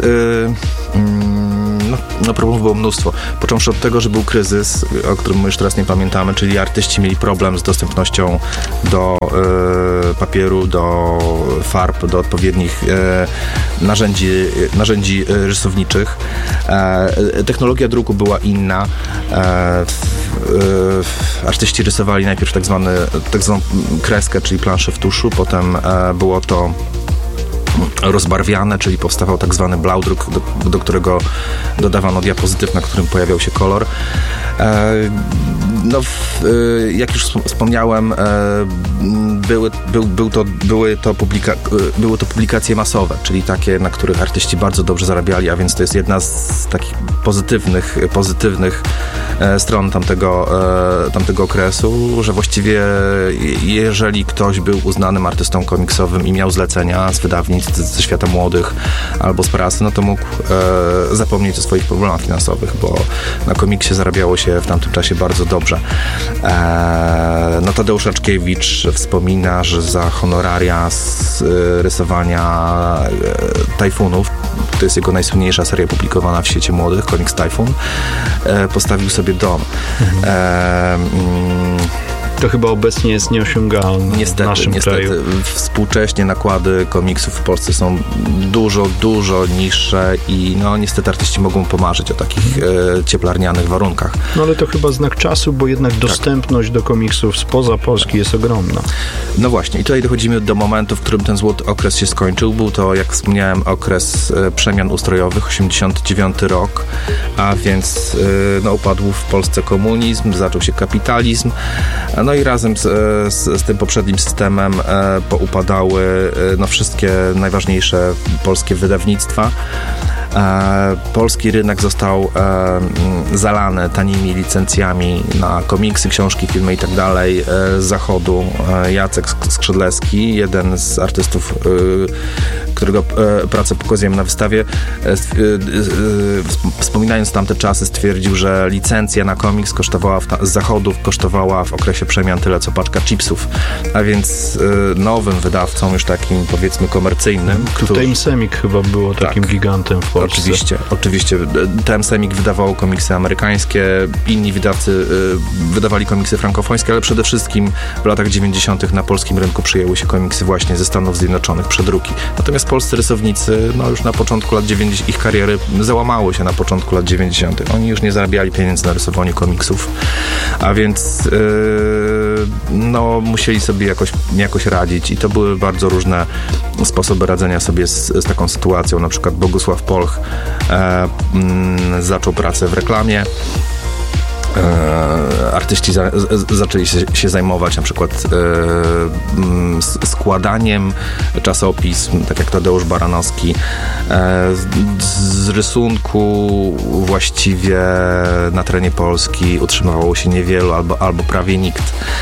problemów było mnóstwo. Począwszy od tego, że był kryzys, o którym my już teraz nie pamiętamy, czyli artyści mieli problem z dostępnością do papieru, do farb, do odpowiednich narzędzi rysowniczych. Technologia druku była inna. Artyści rysowali najpierw tak zwaną kreskę, czyli planszę w tuszu, potem było to rozbarwiane, czyli powstawał tak zwany blaudruk, do którego dodawano diapozytyw, na którym pojawiał się kolor. Jak już wspomniałem, były to publikacje masowe, czyli takie, na których artyści bardzo dobrze zarabiali, a więc to jest jedna z takich pozytywnych stron tamtego okresu, że właściwie jeżeli ktoś był uznanym artystą komiksowym i miał zlecenia z wydawnictw, ze świata młodych albo z prasy, no to mógł zapomnieć o swoich problemach finansowych, bo na komiksie zarabiało się w tamtym czasie bardzo dobrze. Tadeusz Raczkiewicz wspomina, że za honoraria z rysowania Tajfunów, to jest jego najsłynniejsza seria publikowana w świecie młodych, komiks Tajfun, postawił sobie dom. To chyba obecnie jest nieosiągalne w naszym kraju. Współcześnie nakłady komiksów w Polsce są dużo niższe i niestety artyści mogą pomarzyć o takich cieplarnianych warunkach. No ale to chyba znak czasu, bo jednak dostępność do komiksów spoza Polski jest ogromna. No właśnie i tutaj dochodzimy do momentu, w którym ten złoty okres się skończył. Był to, jak wspomniałem, okres przemian ustrojowych, 89 rok, a więc upadł w Polsce komunizm, zaczął się kapitalizm. No i razem z tym poprzednim systemem poupadały wszystkie najważniejsze polskie wydawnictwa. Polski rynek został zalany tanimi licencjami na komiksy, książki, filmy i tak dalej z zachodu. Jacek Skrzydlewski, jeden z artystów, którego pracę pokazujemy na wystawie, wspominając tamte czasy, stwierdził, że licencja na komiks z zachodu kosztowała w okresie przemian tyle, co paczka chipsów. A więc nowym wydawcą, już takim, powiedzmy, komercyjnym. TM Semik chyba było takim gigantem w Polsce. Oczywiście. TM Semik wydawał komiksy amerykańskie, inni wydawcy wydawali komiksy frankofońskie, ale przede wszystkim w latach 90. na polskim rynku przyjęły się komiksy właśnie ze Stanów Zjednoczonych, przedruki. Natomiast polscy rysownicy, już na początku lat 90. ich kariery załamały się na początku lat 90. Oni już nie zarabiali pieniędzy na rysowaniu komiksów, a więc musieli sobie jakoś radzić i to były bardzo różne sposoby radzenia sobie z taką sytuacją. Na przykład Bogusław Polch zaczął pracę w reklamie. Artyści zaczęli się zajmować na przykład składaniem czasopism, tak jak Tadeusz Baranowski. Z rysunku właściwie na terenie Polski utrzymywało się niewielu albo prawie nikt.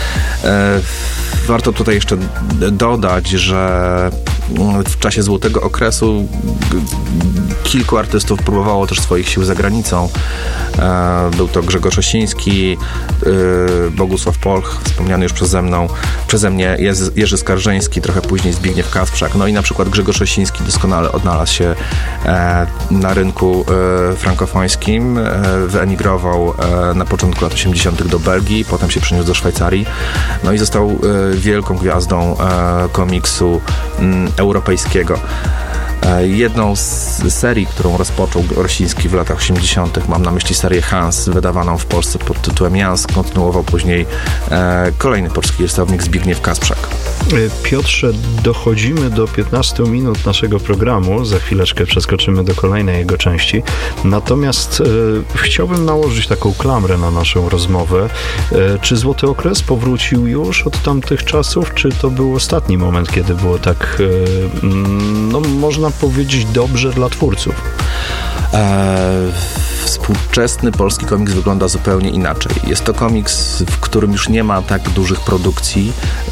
Warto tutaj jeszcze dodać, że w czasie złotego okresu kilku artystów próbowało też swoich sił za granicą. Był to Grzegorz Osiński, Bogusław Polch, wspomniany już przeze mnie Jerzy Skarżyński, trochę później Zbigniew Kasprzak. I na przykład Grzegorz Osiński doskonale odnalazł się na rynku frankofońskim. Wyemigrował na początku lat 80. do Belgii, potem się przeniósł do Szwajcarii. I został wielką gwiazdą komiksu europejskiego. Jedną z serii, którą rozpoczął Rosiński w latach 80., mam na myśli serię Hans, wydawaną w Polsce pod tytułem Jans, kontynuował później kolejny polski rysownik Zbigniew Kasprzak. Piotrze, dochodzimy do 15 minut naszego programu. Za chwileczkę przeskoczymy do kolejnej jego części. Natomiast chciałbym nałożyć taką klamrę na naszą rozmowę. Czy Złoty Okres powrócił już od tamtych czasów, czy to był ostatni moment, kiedy było tak, no można powiedzieć, dobrze dla twórców? Współczesny polski komiks wygląda zupełnie inaczej. Jest to komiks, w którym już nie ma tak dużych produkcji.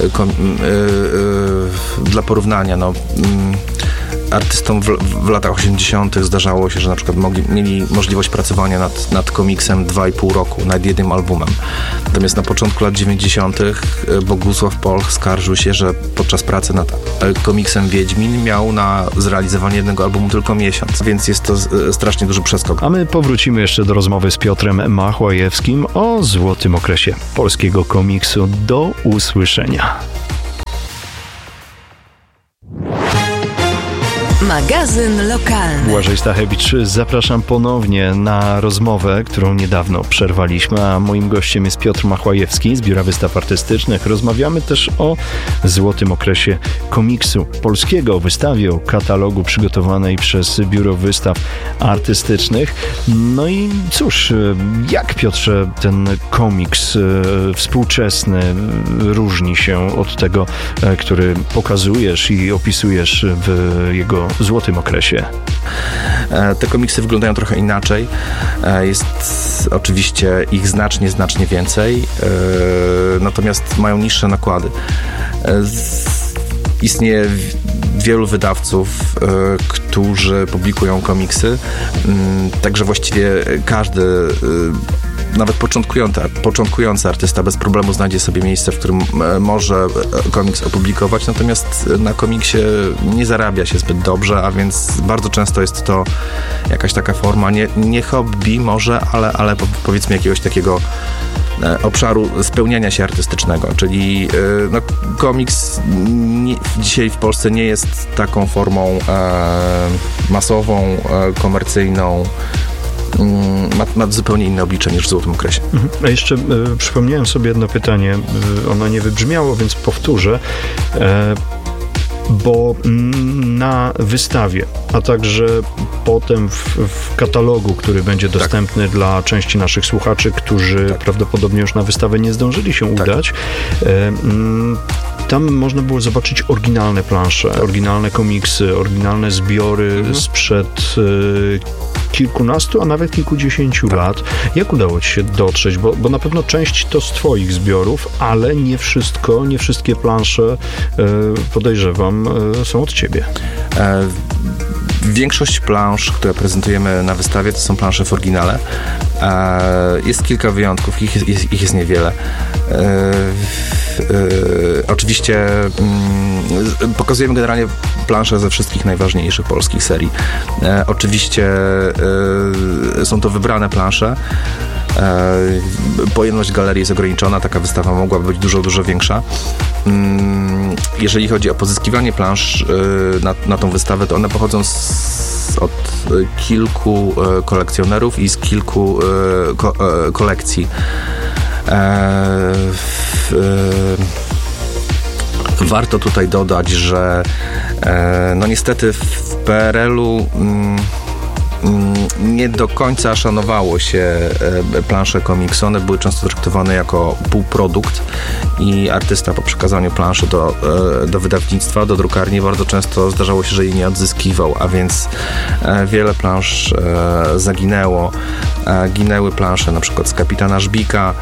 Dla porównania, artystom w latach 80. zdarzało się, że na przykład mieli możliwość pracowania nad komiksem 2,5 roku, nad jednym albumem. Natomiast na początku lat 90. Bogusław Polch skarżył się, że podczas pracy nad komiksem Wiedźmin miał na zrealizowanie jednego albumu tylko miesiąc, więc jest to strasznie duży przeskok. A my powrócimy jeszcze do rozmowy z Piotrem Machłajewskim o złotym okresie polskiego komiksu. Do usłyszenia. Magazyn lokalny. Błażej Stachewicz, zapraszam ponownie na rozmowę, którą niedawno przerwaliśmy, a moim gościem jest Piotr Machłajewski z Biura Wystaw Artystycznych. Rozmawiamy też o złotym okresie komiksu polskiego, o wystawie, o katalogu przygotowanej przez Biuro Wystaw Artystycznych. No i cóż, jak, Piotrze, ten komiks współczesny różni się od tego, który pokazujesz i opisujesz w jego złotym okresie? Te komiksy wyglądają trochę inaczej. Jest oczywiście ich znacznie więcej, natomiast mają niższe nakłady. Istnieje wielu wydawców, którzy publikują komiksy, także właściwie każdy, nawet początkujący artysta bez problemu znajdzie sobie miejsce, w którym może komiks opublikować, natomiast na komiksie nie zarabia się zbyt dobrze, a więc bardzo często jest to jakaś taka forma, nie hobby może, ale powiedzmy jakiegoś takiego obszaru spełniania się artystycznego, czyli komiks dzisiaj w Polsce nie jest taką formą masową, komercyjną. Ma zupełnie inne oblicze niż w złotym okresie. A jeszcze przypomniałem sobie jedno pytanie, ono nie wybrzmiało, więc powtórzę. Bo na wystawie, a także potem w katalogu, który będzie dostępny dla części naszych słuchaczy, którzy prawdopodobnie już na wystawę nie zdążyli się udać, tam można było zobaczyć oryginalne plansze, oryginalne komiksy, oryginalne zbiory sprzed kilkunastu, a nawet kilkudziesięciu lat. Jak udało ci się dotrzeć? Bo na pewno część to z twoich zbiorów, ale nie wszystko, nie wszystkie plansze, podejrzewam, są od ciebie. Większość plansz, które prezentujemy na wystawie, to są plansze w oryginale. Jest kilka wyjątków, ich jest niewiele. Oczywiście pokazujemy generalnie plansze ze wszystkich najważniejszych polskich serii. Oczywiście są to wybrane plansze. Pojemność galerii jest ograniczona, taka wystawa mogłaby być dużo większa. Jeżeli chodzi o pozyskiwanie plansz na tą wystawę, to one pochodzą od kilku kolekcjonerów i z kilku kolekcji. Warto tutaj dodać, że no niestety w PRL-u nie do końca szanowało się plansze komiksu. One były często traktowane jako półprodukt i artysta po przekazaniu planszy do wydawnictwa, do drukarni bardzo często zdarzało się, że jej nie odzyskiwał, a więc wiele plansz zaginęło. Ginęły plansze na przykład z Kapitana Żbika,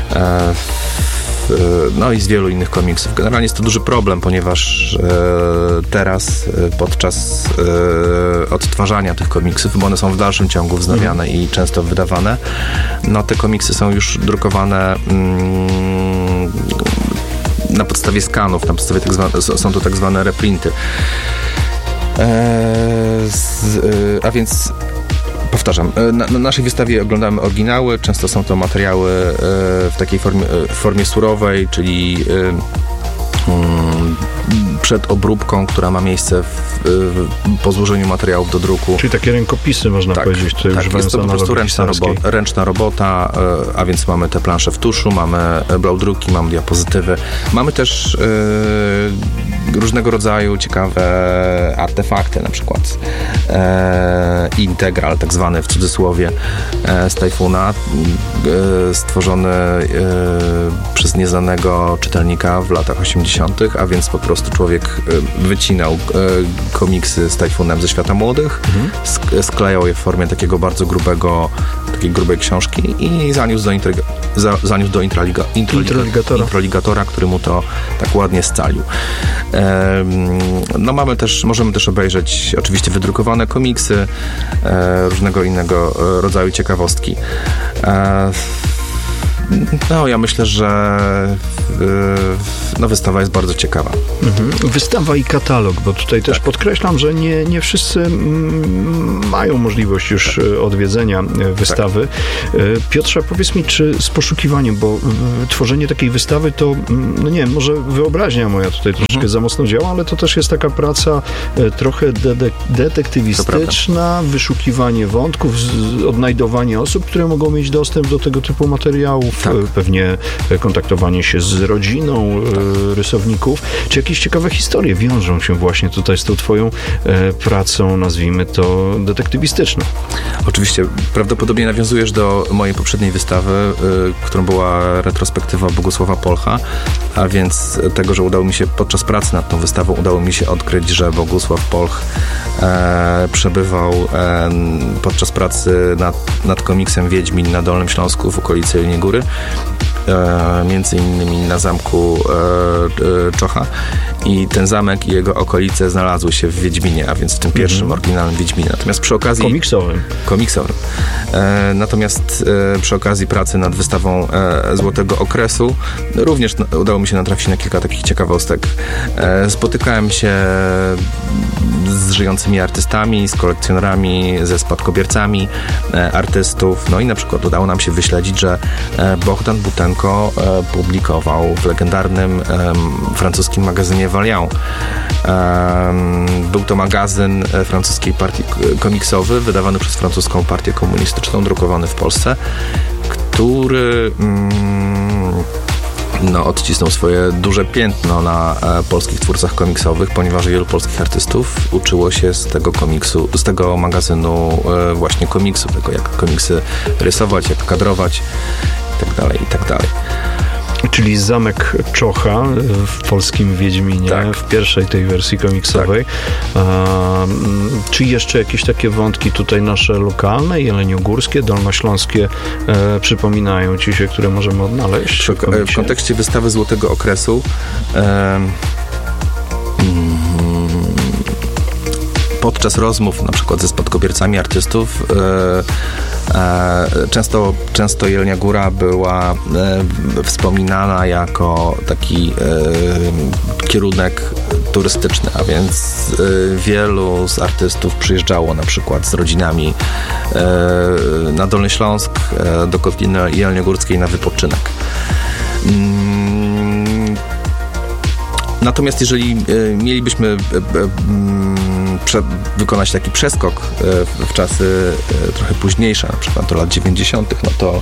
no i z wielu innych komiksów. Generalnie jest to duży problem, ponieważ teraz podczas odtwarzania tych komiksów, bo one są w dalszym ciągu wznawiane i często wydawane, no te komiksy są już drukowane na podstawie skanów, na podstawie są to tak zwane reprinty. A więc powtarzam, na naszej wystawie oglądamy oryginały, często są to materiały w takiej formie surowej, czyli przed obróbką, która ma miejsce po złożeniu materiałów do druku. Czyli takie rękopisy, można powiedzieć. To już jest to po prostu ręczna robota, a więc mamy te plansze w tuszu, mamy blaudruki, mamy diapozytywy. Mamy też różnego rodzaju ciekawe artefakty, na przykład integral, tak zwany w cudzysłowie, z Tajfuna, stworzony przez nieznanego czytelnika w latach 80., a więc po prostu człowiek wycinał komiksy z Tajfunem ze świata młodych, sklejał je w formie takiej grubej książki i zaniósł do introligatora, który mu to tak ładnie scalił. No możemy też obejrzeć oczywiście wydrukowane komiksy, różnego innego rodzaju ciekawostki. No, ja myślę, że wystawa jest bardzo ciekawa. Wystawa i katalog, bo tutaj też podkreślam, że nie wszyscy mają możliwość już odwiedzenia wystawy. Piotrze, powiedz mi, czy z poszukiwaniem, bo tworzenie takiej wystawy to, no nie wiem, może wyobraźnia moja tutaj troszkę za mocno działa, ale to też jest taka praca trochę detektywistyczna, wyszukiwanie wątków, odnajdowanie osób, które mogą mieć dostęp do tego typu materiałów, pewnie kontaktowanie się z rodziną rysowników. Czy jakieś ciekawe historie wiążą się właśnie tutaj z tą twoją pracą, nazwijmy to, detektywistyczną? Oczywiście. Prawdopodobnie nawiązujesz do mojej poprzedniej wystawy, którą była retrospektywa Bogusława Polcha, a więc tego, że udało mi się podczas pracy nad tą wystawą odkryć, że Bogusław Polch przebywał podczas pracy nad komiksem Wiedźmin na Dolnym Śląsku w okolicy Jeleniej Góry, między innymi na zamku Czocha, i ten zamek i jego okolice znalazły się w Wiedźminie, a więc w tym pierwszym oryginalnym Wiedźminie. Natomiast przy okazji... Komiksowym. Natomiast przy okazji pracy nad wystawą Złotego Okresu również udało mi się natrafić na kilka takich ciekawostek. Spotykałem się z żyjącymi artystami, z kolekcjonerami, ze spadkobiercami artystów. No i na przykład udało nam się wyśledzić, że Bohdan Butenko publikował w legendarnym francuskim magazynie Valiant. Był to magazyn francuskiej partii komiksowy, wydawany przez francuską partię komunistyczną, drukowany w Polsce, który odcisnął swoje duże piętno na polskich twórcach komiksowych, ponieważ wielu polskich artystów uczyło się z tego magazynu właśnie komiksu, tego jak komiksy rysować, jak kadrować itd. Czyli Zamek Czocha w polskim Wiedźminie, w pierwszej tej wersji komiksowej. Czy jeszcze jakieś takie wątki tutaj nasze lokalne, jeleniogórskie, dolnośląskie przypominają ci się, które możemy odnaleźć? W kontekście wystawy Złotego Okresu podczas rozmów na przykład ze spadkobiercami artystów często Jelenia Góra była wspominana jako taki kierunek turystyczny, a więc wielu z artystów przyjeżdżało na przykład z rodzinami na Dolny Śląsk, do Kotliny Jeleniogórskiej na wypoczynek. Natomiast jeżeli mielibyśmy wykonać taki przeskok w czasy trochę późniejsze, na przykład do lat 90., no to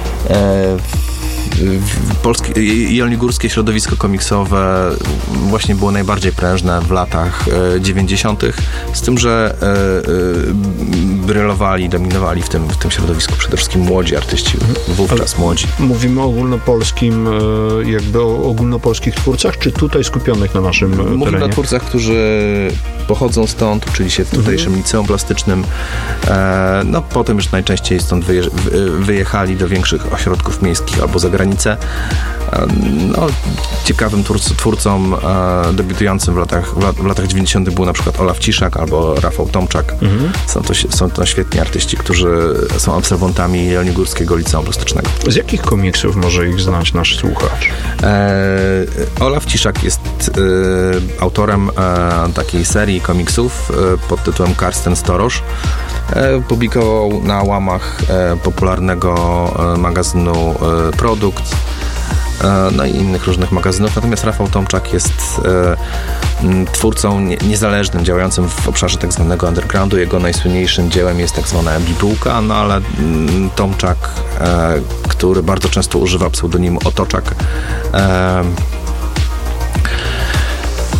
jelenogórskie środowisko komiksowe właśnie było najbardziej prężne w latach 90., z tym, że brylowali, dominowali w tym środowisku przede wszystkim młodzi artyści, wówczas młodzi. Mówimy o ogólnopolskim, jakby o ogólnopolskich twórcach, czy tutaj skupionych na naszym terenie? Mówimy o twórcach, którzy pochodzą stąd, uczyli się w tutejszym liceum plastycznym, no potem już najczęściej stąd wyjechali do większych ośrodków miejskich albo za granicę. No, ciekawym twórcą debiutującym w latach 90. był na przykład Olaf Ciszak albo Rafał Tomczak. Są to świetni artyści, którzy są absolwentami Jeleniogórskiego Liceum Plastycznego. Z jakich komiksów może ich znać nasz słuchacz? Olaf Ciszak jest autorem takiej serii komiksów pod tytułem Karsten Storosz. Publikował na łamach popularnego magazynu Produkt, no i innych różnych magazynów. Natomiast Rafał Tomczak jest twórcą niezależnym, działającym w obszarze tak zwanego undergroundu. Jego najsłynniejszym dziełem jest tak zwana Bibułka, no ale Tomczak, który bardzo często używa pseudonimu Otoczak,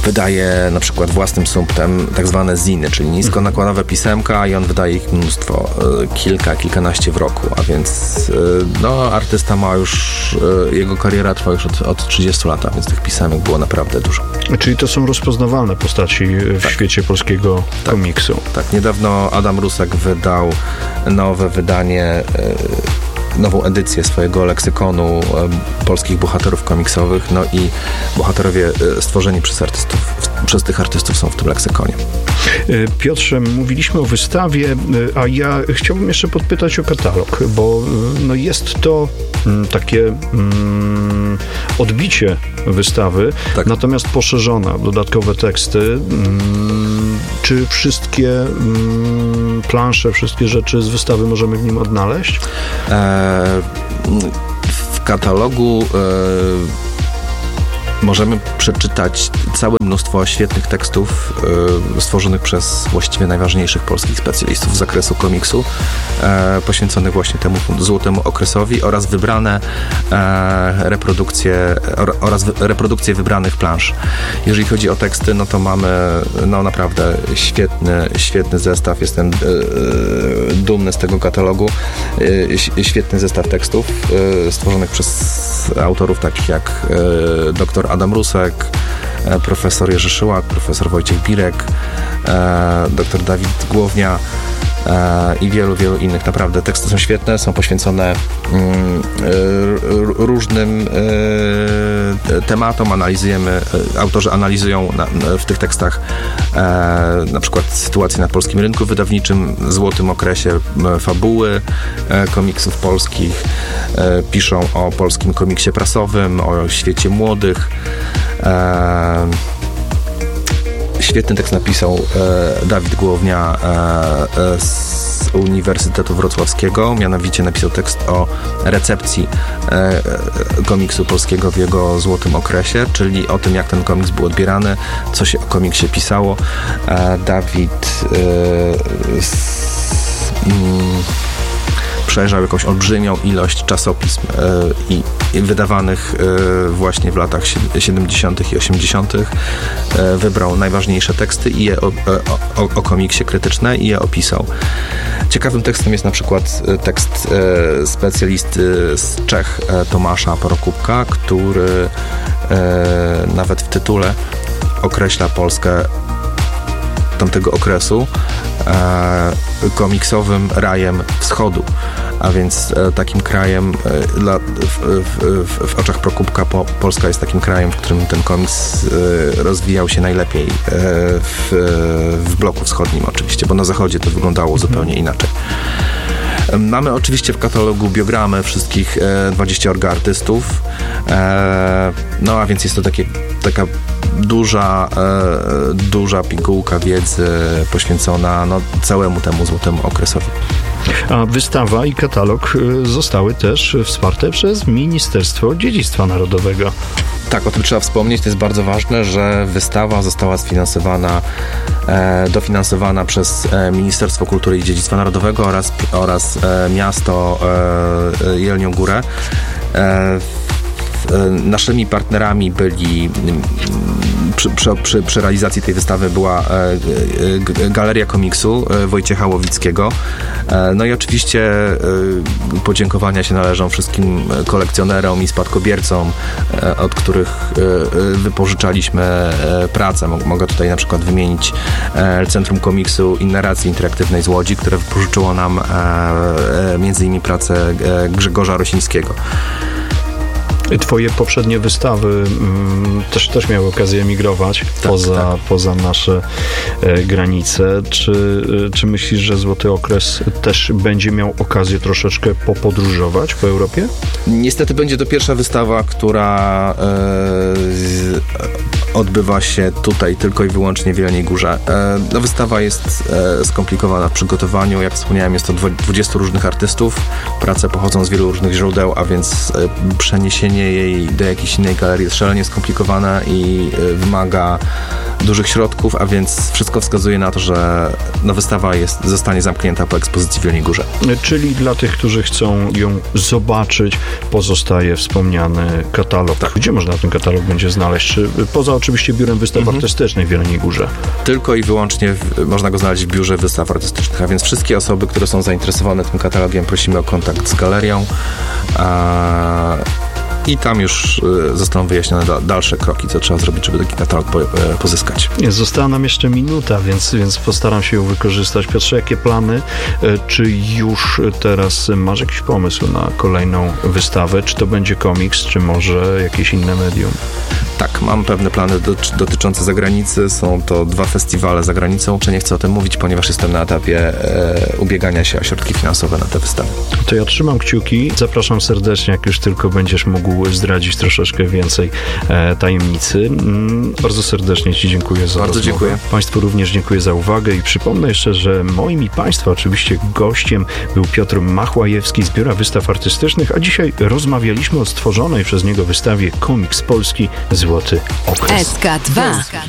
wydaje na przykład własnym sumptem tak zwane ziny, czyli niskonakładowe pisemka i on wydaje ich mnóstwo, kilkanaście w roku, a więc artysta ma już, jego kariera trwa już od 30 lat, a więc tych pisemek było naprawdę dużo. Czyli to są rozpoznawalne postaci w świecie polskiego komiksu. Tak, niedawno Adam Rusek wydał nowe wydanie, nową edycję swojego leksykonu polskich bohaterów komiksowych, no i bohaterowie stworzeni przez tych artystów są w tym leksykonie. Piotrze, mówiliśmy o wystawie, a ja chciałbym jeszcze podpytać o katalog, bo jest to takie odbicie wystawy, natomiast poszerzona, dodatkowe teksty. Czy wszystkie plansze, wszystkie rzeczy z wystawy możemy w nim odnaleźć? W katalogu możemy przeczytać całe mnóstwo świetnych tekstów stworzonych przez właściwie najważniejszych polskich specjalistów z zakresu komiksu, poświęconych właśnie temu złotemu okresowi oraz wybrane reprodukcje wybranych plansz. Jeżeli chodzi o teksty, no to mamy naprawdę świetny zestaw. Jestem dumny z tego katalogu. Świetny zestaw tekstów stworzonych przez autorów takich jak dr Adam Rusek, profesor Jerzy Szyłak, profesor Wojciech Birek, dr Dawid Głownia i wielu innych. Naprawdę teksty są świetne, są poświęcone różnym tematom. Autorzy analizują w tych tekstach na przykład sytuację na polskim rynku wydawniczym, złotym okresie fabuły komiksów polskich, piszą o polskim komiksie prasowym, o świecie młodych. Świetny tekst napisał Dawid Głownia z Uniwersytetu Wrocławskiego, mianowicie napisał tekst o recepcji komiksu polskiego w jego złotym okresie, czyli o tym, jak ten komiks był odbierany, co się o komiksie pisało. Dawid przejrzał jakąś olbrzymią ilość czasopism i wydawanych właśnie w latach 70. i 80. Wybrał najważniejsze teksty i je o komiksie krytyczne i je opisał. Ciekawym tekstem jest na przykład tekst specjalisty z Czech Tomasza Prokupka, który nawet w tytule określa Polskę tamtego okresu komiksowym rajem wschodu, a więc takim krajem w oczach Prokupka Polska jest takim krajem, w którym ten komiks rozwijał się najlepiej w bloku wschodnim oczywiście, bo na zachodzie to wyglądało zupełnie inaczej. Mamy oczywiście w katalogu biogramy wszystkich 20 artystów, a więc jest to taka duża pigułka wiedzy poświęcona całemu temu złotemu okresowi. A wystawa i katalog zostały też wsparte przez Ministerstwo Dziedzictwa Narodowego. Tak, o tym trzeba wspomnieć. To jest bardzo ważne, że wystawa została dofinansowana przez Ministerstwo Kultury i Dziedzictwa Narodowego oraz miasto Jelnią Górę. Naszymi partnerami byli przy realizacji tej wystawy była Galeria Komiksu Wojciecha Łowickiego. No i oczywiście podziękowania się należą wszystkim kolekcjonerom i spadkobiercom, od których wypożyczaliśmy pracę. Mogę tutaj na przykład wymienić Centrum Komiksu i Narracji Interaktywnej z Łodzi, które wypożyczyło nam między innymi pracę Grzegorza Rosińskiego. Twoje poprzednie wystawy też miały okazję emigrować poza nasze granice. Czy myślisz, że Złoty Okres też będzie miał okazję troszeczkę popodróżować po Europie? Niestety będzie to pierwsza wystawa, która odbywa się tutaj tylko i wyłącznie w Jeleniej Górze. Wystawa jest skomplikowana w przygotowaniu. Jak wspomniałem, jest to 20 różnych artystów. Prace pochodzą z wielu różnych źródeł, a więc przeniesienie jej do jakiejś innej galerii jest szalenie skomplikowane i wymaga dużych środków, a więc wszystko wskazuje na to, że wystawa zostanie zamknięta po ekspozycji w Jeleniej Górze. Czyli dla tych, którzy chcą ją zobaczyć, pozostaje wspomniany katalog. Tak. Gdzie można ten katalog będzie znaleźć? Czy poza oczywiście Biurem Wystaw Artystycznych w Jeleniej Górze? Tylko i wyłącznie można go znaleźć w Biurze Wystaw Artystycznych, a więc wszystkie osoby, które są zainteresowane tym katalogiem, prosimy o kontakt z galerią. I tam już zostaną wyjaśnione dalsze kroki, co trzeba zrobić, żeby taki katalog pozyskać. Została nam jeszcze minuta, więc postaram się ją wykorzystać. Piotrze, jakie plany? Czy już teraz masz jakiś pomysł na kolejną wystawę? Czy to będzie komiks, czy może jakieś inne medium? Tak, mam pewne plany dotyczące zagranicy. Są to 2 festiwale za granicą. Nie chcę o tym mówić, ponieważ jestem na etapie ubiegania się o środki finansowe na te wystawy. To ja trzymam kciuki. Zapraszam serdecznie, jak już tylko będziesz mógł zdradzić troszeczkę więcej tajemnicy. Bardzo serdecznie Ci dziękuję za rozmowę. Dziękuję. Państwu również dziękuję za uwagę i przypomnę jeszcze, że moim i Państwa oczywiście gościem był Piotr Machłajewski z Biura Wystaw Artystycznych, a dzisiaj rozmawialiśmy o stworzonej przez niego wystawie Komiks Polski Złoty Okres. SK2.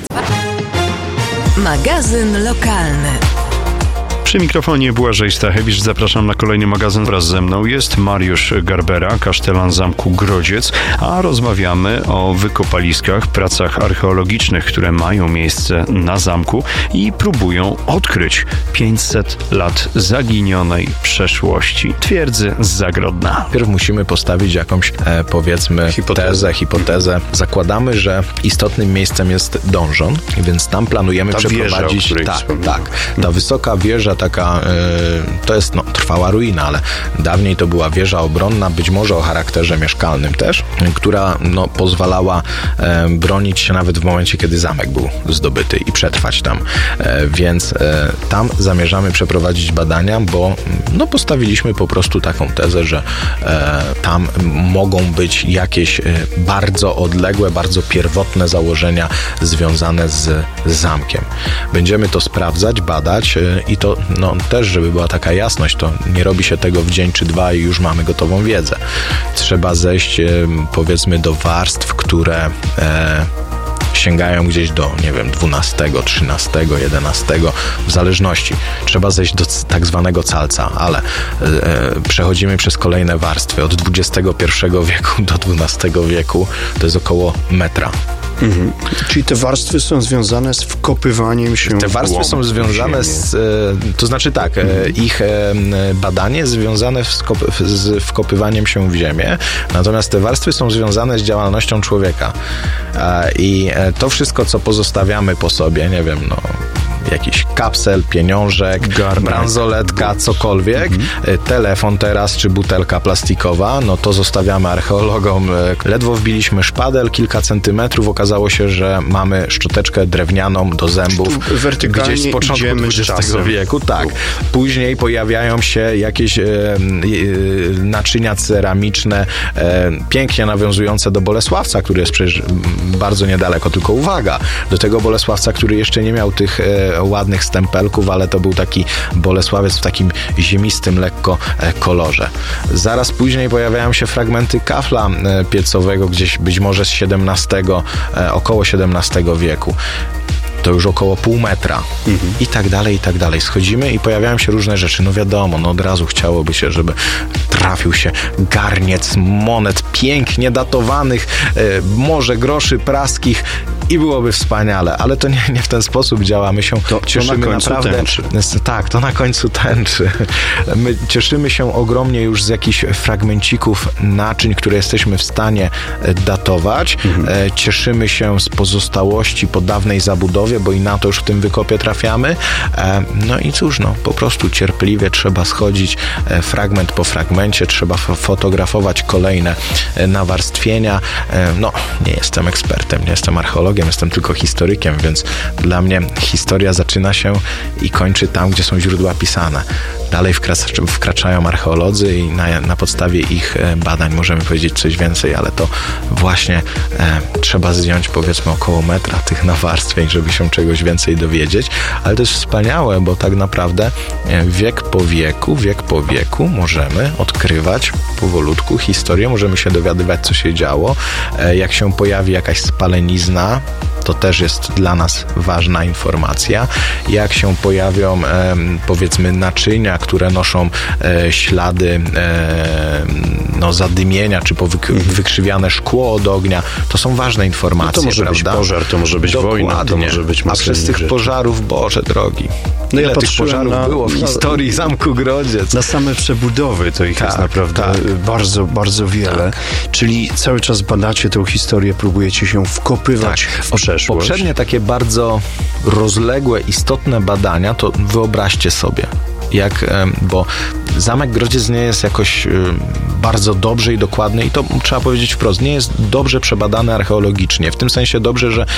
Magazyn lokalny. Przy mikrofonie Błażej Stachewicz. Zapraszam na kolejny magazyn. Wraz ze mną jest Mariusz Garbera, kasztelan Zamku Grodziec, a rozmawiamy o wykopaliskach, pracach archeologicznych, które mają miejsce na zamku i próbują odkryć 500 lat zaginionej przeszłości twierdzy z Zagrodna. Najpierw musimy postawić jakąś, powiedzmy, hipotezę. Zakładamy, że istotnym miejscem jest donżon, więc tam planujemy przeprowadzić... Ta wysoka wieża, taka, to jest trwała ruina, ale dawniej to była wieża obronna, być może o charakterze mieszkalnym też, która pozwalała bronić się nawet w momencie, kiedy zamek był zdobyty i przetrwać tam. Więc tam zamierzamy przeprowadzić badania, bo postawiliśmy po prostu taką tezę, że tam mogą być jakieś bardzo odległe, bardzo pierwotne założenia związane z zamkiem. Będziemy to sprawdzać, badać i to też, żeby była taka jasność, to nie robi się tego w dzień czy 2 i już mamy gotową wiedzę. Trzeba zejść, powiedzmy, do warstw, które sięgają gdzieś do, 12, 13, 11, w zależności. Trzeba zejść do tak zwanego calca, ale przechodzimy przez kolejne warstwy. Od XXI wieku do XII wieku to jest około metra. Czyli te warstwy są związane z wkopywaniem się Te warstwy są związane to znaczy tak, ich badanie jest związane z wkopywaniem się w ziemię, natomiast te warstwy są związane z działalnością człowieka. I to wszystko, co pozostawiamy po sobie, jakiś kapsel, pieniążek, bransoletka, cokolwiek, telefon teraz, czy butelka plastikowa, to zostawiamy archeologom. Ledwo wbiliśmy szpadel, kilka centymetrów, okazało się, że mamy szczoteczkę drewnianą do zębów gdzieś z początku XX wieku. Tak. Później pojawiają się jakieś naczynia ceramiczne, pięknie nawiązujące do Bolesławca, który jest przecież bardzo niedaleko, tylko uwaga, do tego Bolesławca, który jeszcze nie miał tych ładnych stempelków, ale to był taki Bolesławiec w takim ziemistym lekko kolorze. Zaraz później pojawiają się fragmenty kafla piecowego, gdzieś być może z około XVII wieku. To już około pół metra. I tak dalej, i tak dalej. Schodzimy i pojawiają się różne rzeczy. Wiadomo, od razu chciałoby się, żeby trafił się garniec monet pięknie datowanych, może groszy praskich i byłoby wspaniale, ale to nie w ten sposób działa. My się cieszymy to naprawdę. Tęczy. Tak, to na końcu tęczy. My cieszymy się ogromnie już z jakichś fragmencików naczyń, które jesteśmy w stanie datować. Cieszymy się z pozostałości po dawnej zabudowie, bo i na to już w tym wykopie trafiamy. I cóż, po prostu cierpliwie trzeba schodzić fragment po fragmencie, trzeba fotografować kolejne nawarstwienia. Nie jestem ekspertem, nie jestem archeologiem, jestem tylko historykiem, więc dla mnie historia zaczyna się i kończy tam, gdzie są źródła pisane. Dalej wkraczają archeolodzy i na podstawie ich badań możemy powiedzieć coś więcej, ale to właśnie trzeba zdjąć, powiedzmy, około metra tych nawarstwień, żeby się się czegoś więcej dowiedzieć, ale to jest wspaniałe, bo tak naprawdę wiek po wieku możemy odkrywać powolutku historię, możemy się dowiadywać, co się działo. Jak się pojawi jakaś spalenizna, to też jest dla nas ważna informacja. Jak się pojawią, powiedzmy, naczynia, które noszą ślady zadymienia, czy wykrzywiane szkło od ognia, to są ważne informacje, to może prawda? być pożar, to może być wojna, to może być a przez tych pożarów, Boże drogi, ile tych pożarów było w historii Zamku Grodziec? Na same przebudowy to ich jest naprawdę bardzo, bardzo wiele. Czyli cały czas badacie tę historię, próbujecie się wkopywać w przeszłość. Poprzednie takie bardzo rozległe, istotne badania, to wyobraźcie sobie, bo Zamek Grodziec nie jest jakoś bardzo dobrze i dokładny, i to trzeba powiedzieć wprost, nie jest dobrze przebadany archeologicznie. W tym sensie dobrze, że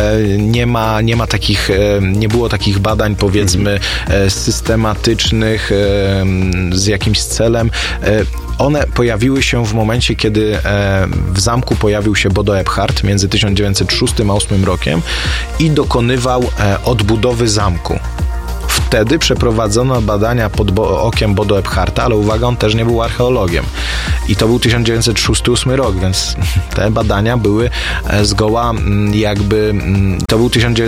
nie było takich badań, powiedzmy, systematycznych, z jakimś celem. One pojawiły się w momencie, kiedy w zamku pojawił się Bodo Ebhardt między 1906 a 1908 rokiem i dokonywał odbudowy zamku. Wtedy przeprowadzono badania pod okiem Bodo Ebhardta, ale uwaga, on też nie był archeologiem. I to był 1906-1908 rok, więc te badania były zgoła to był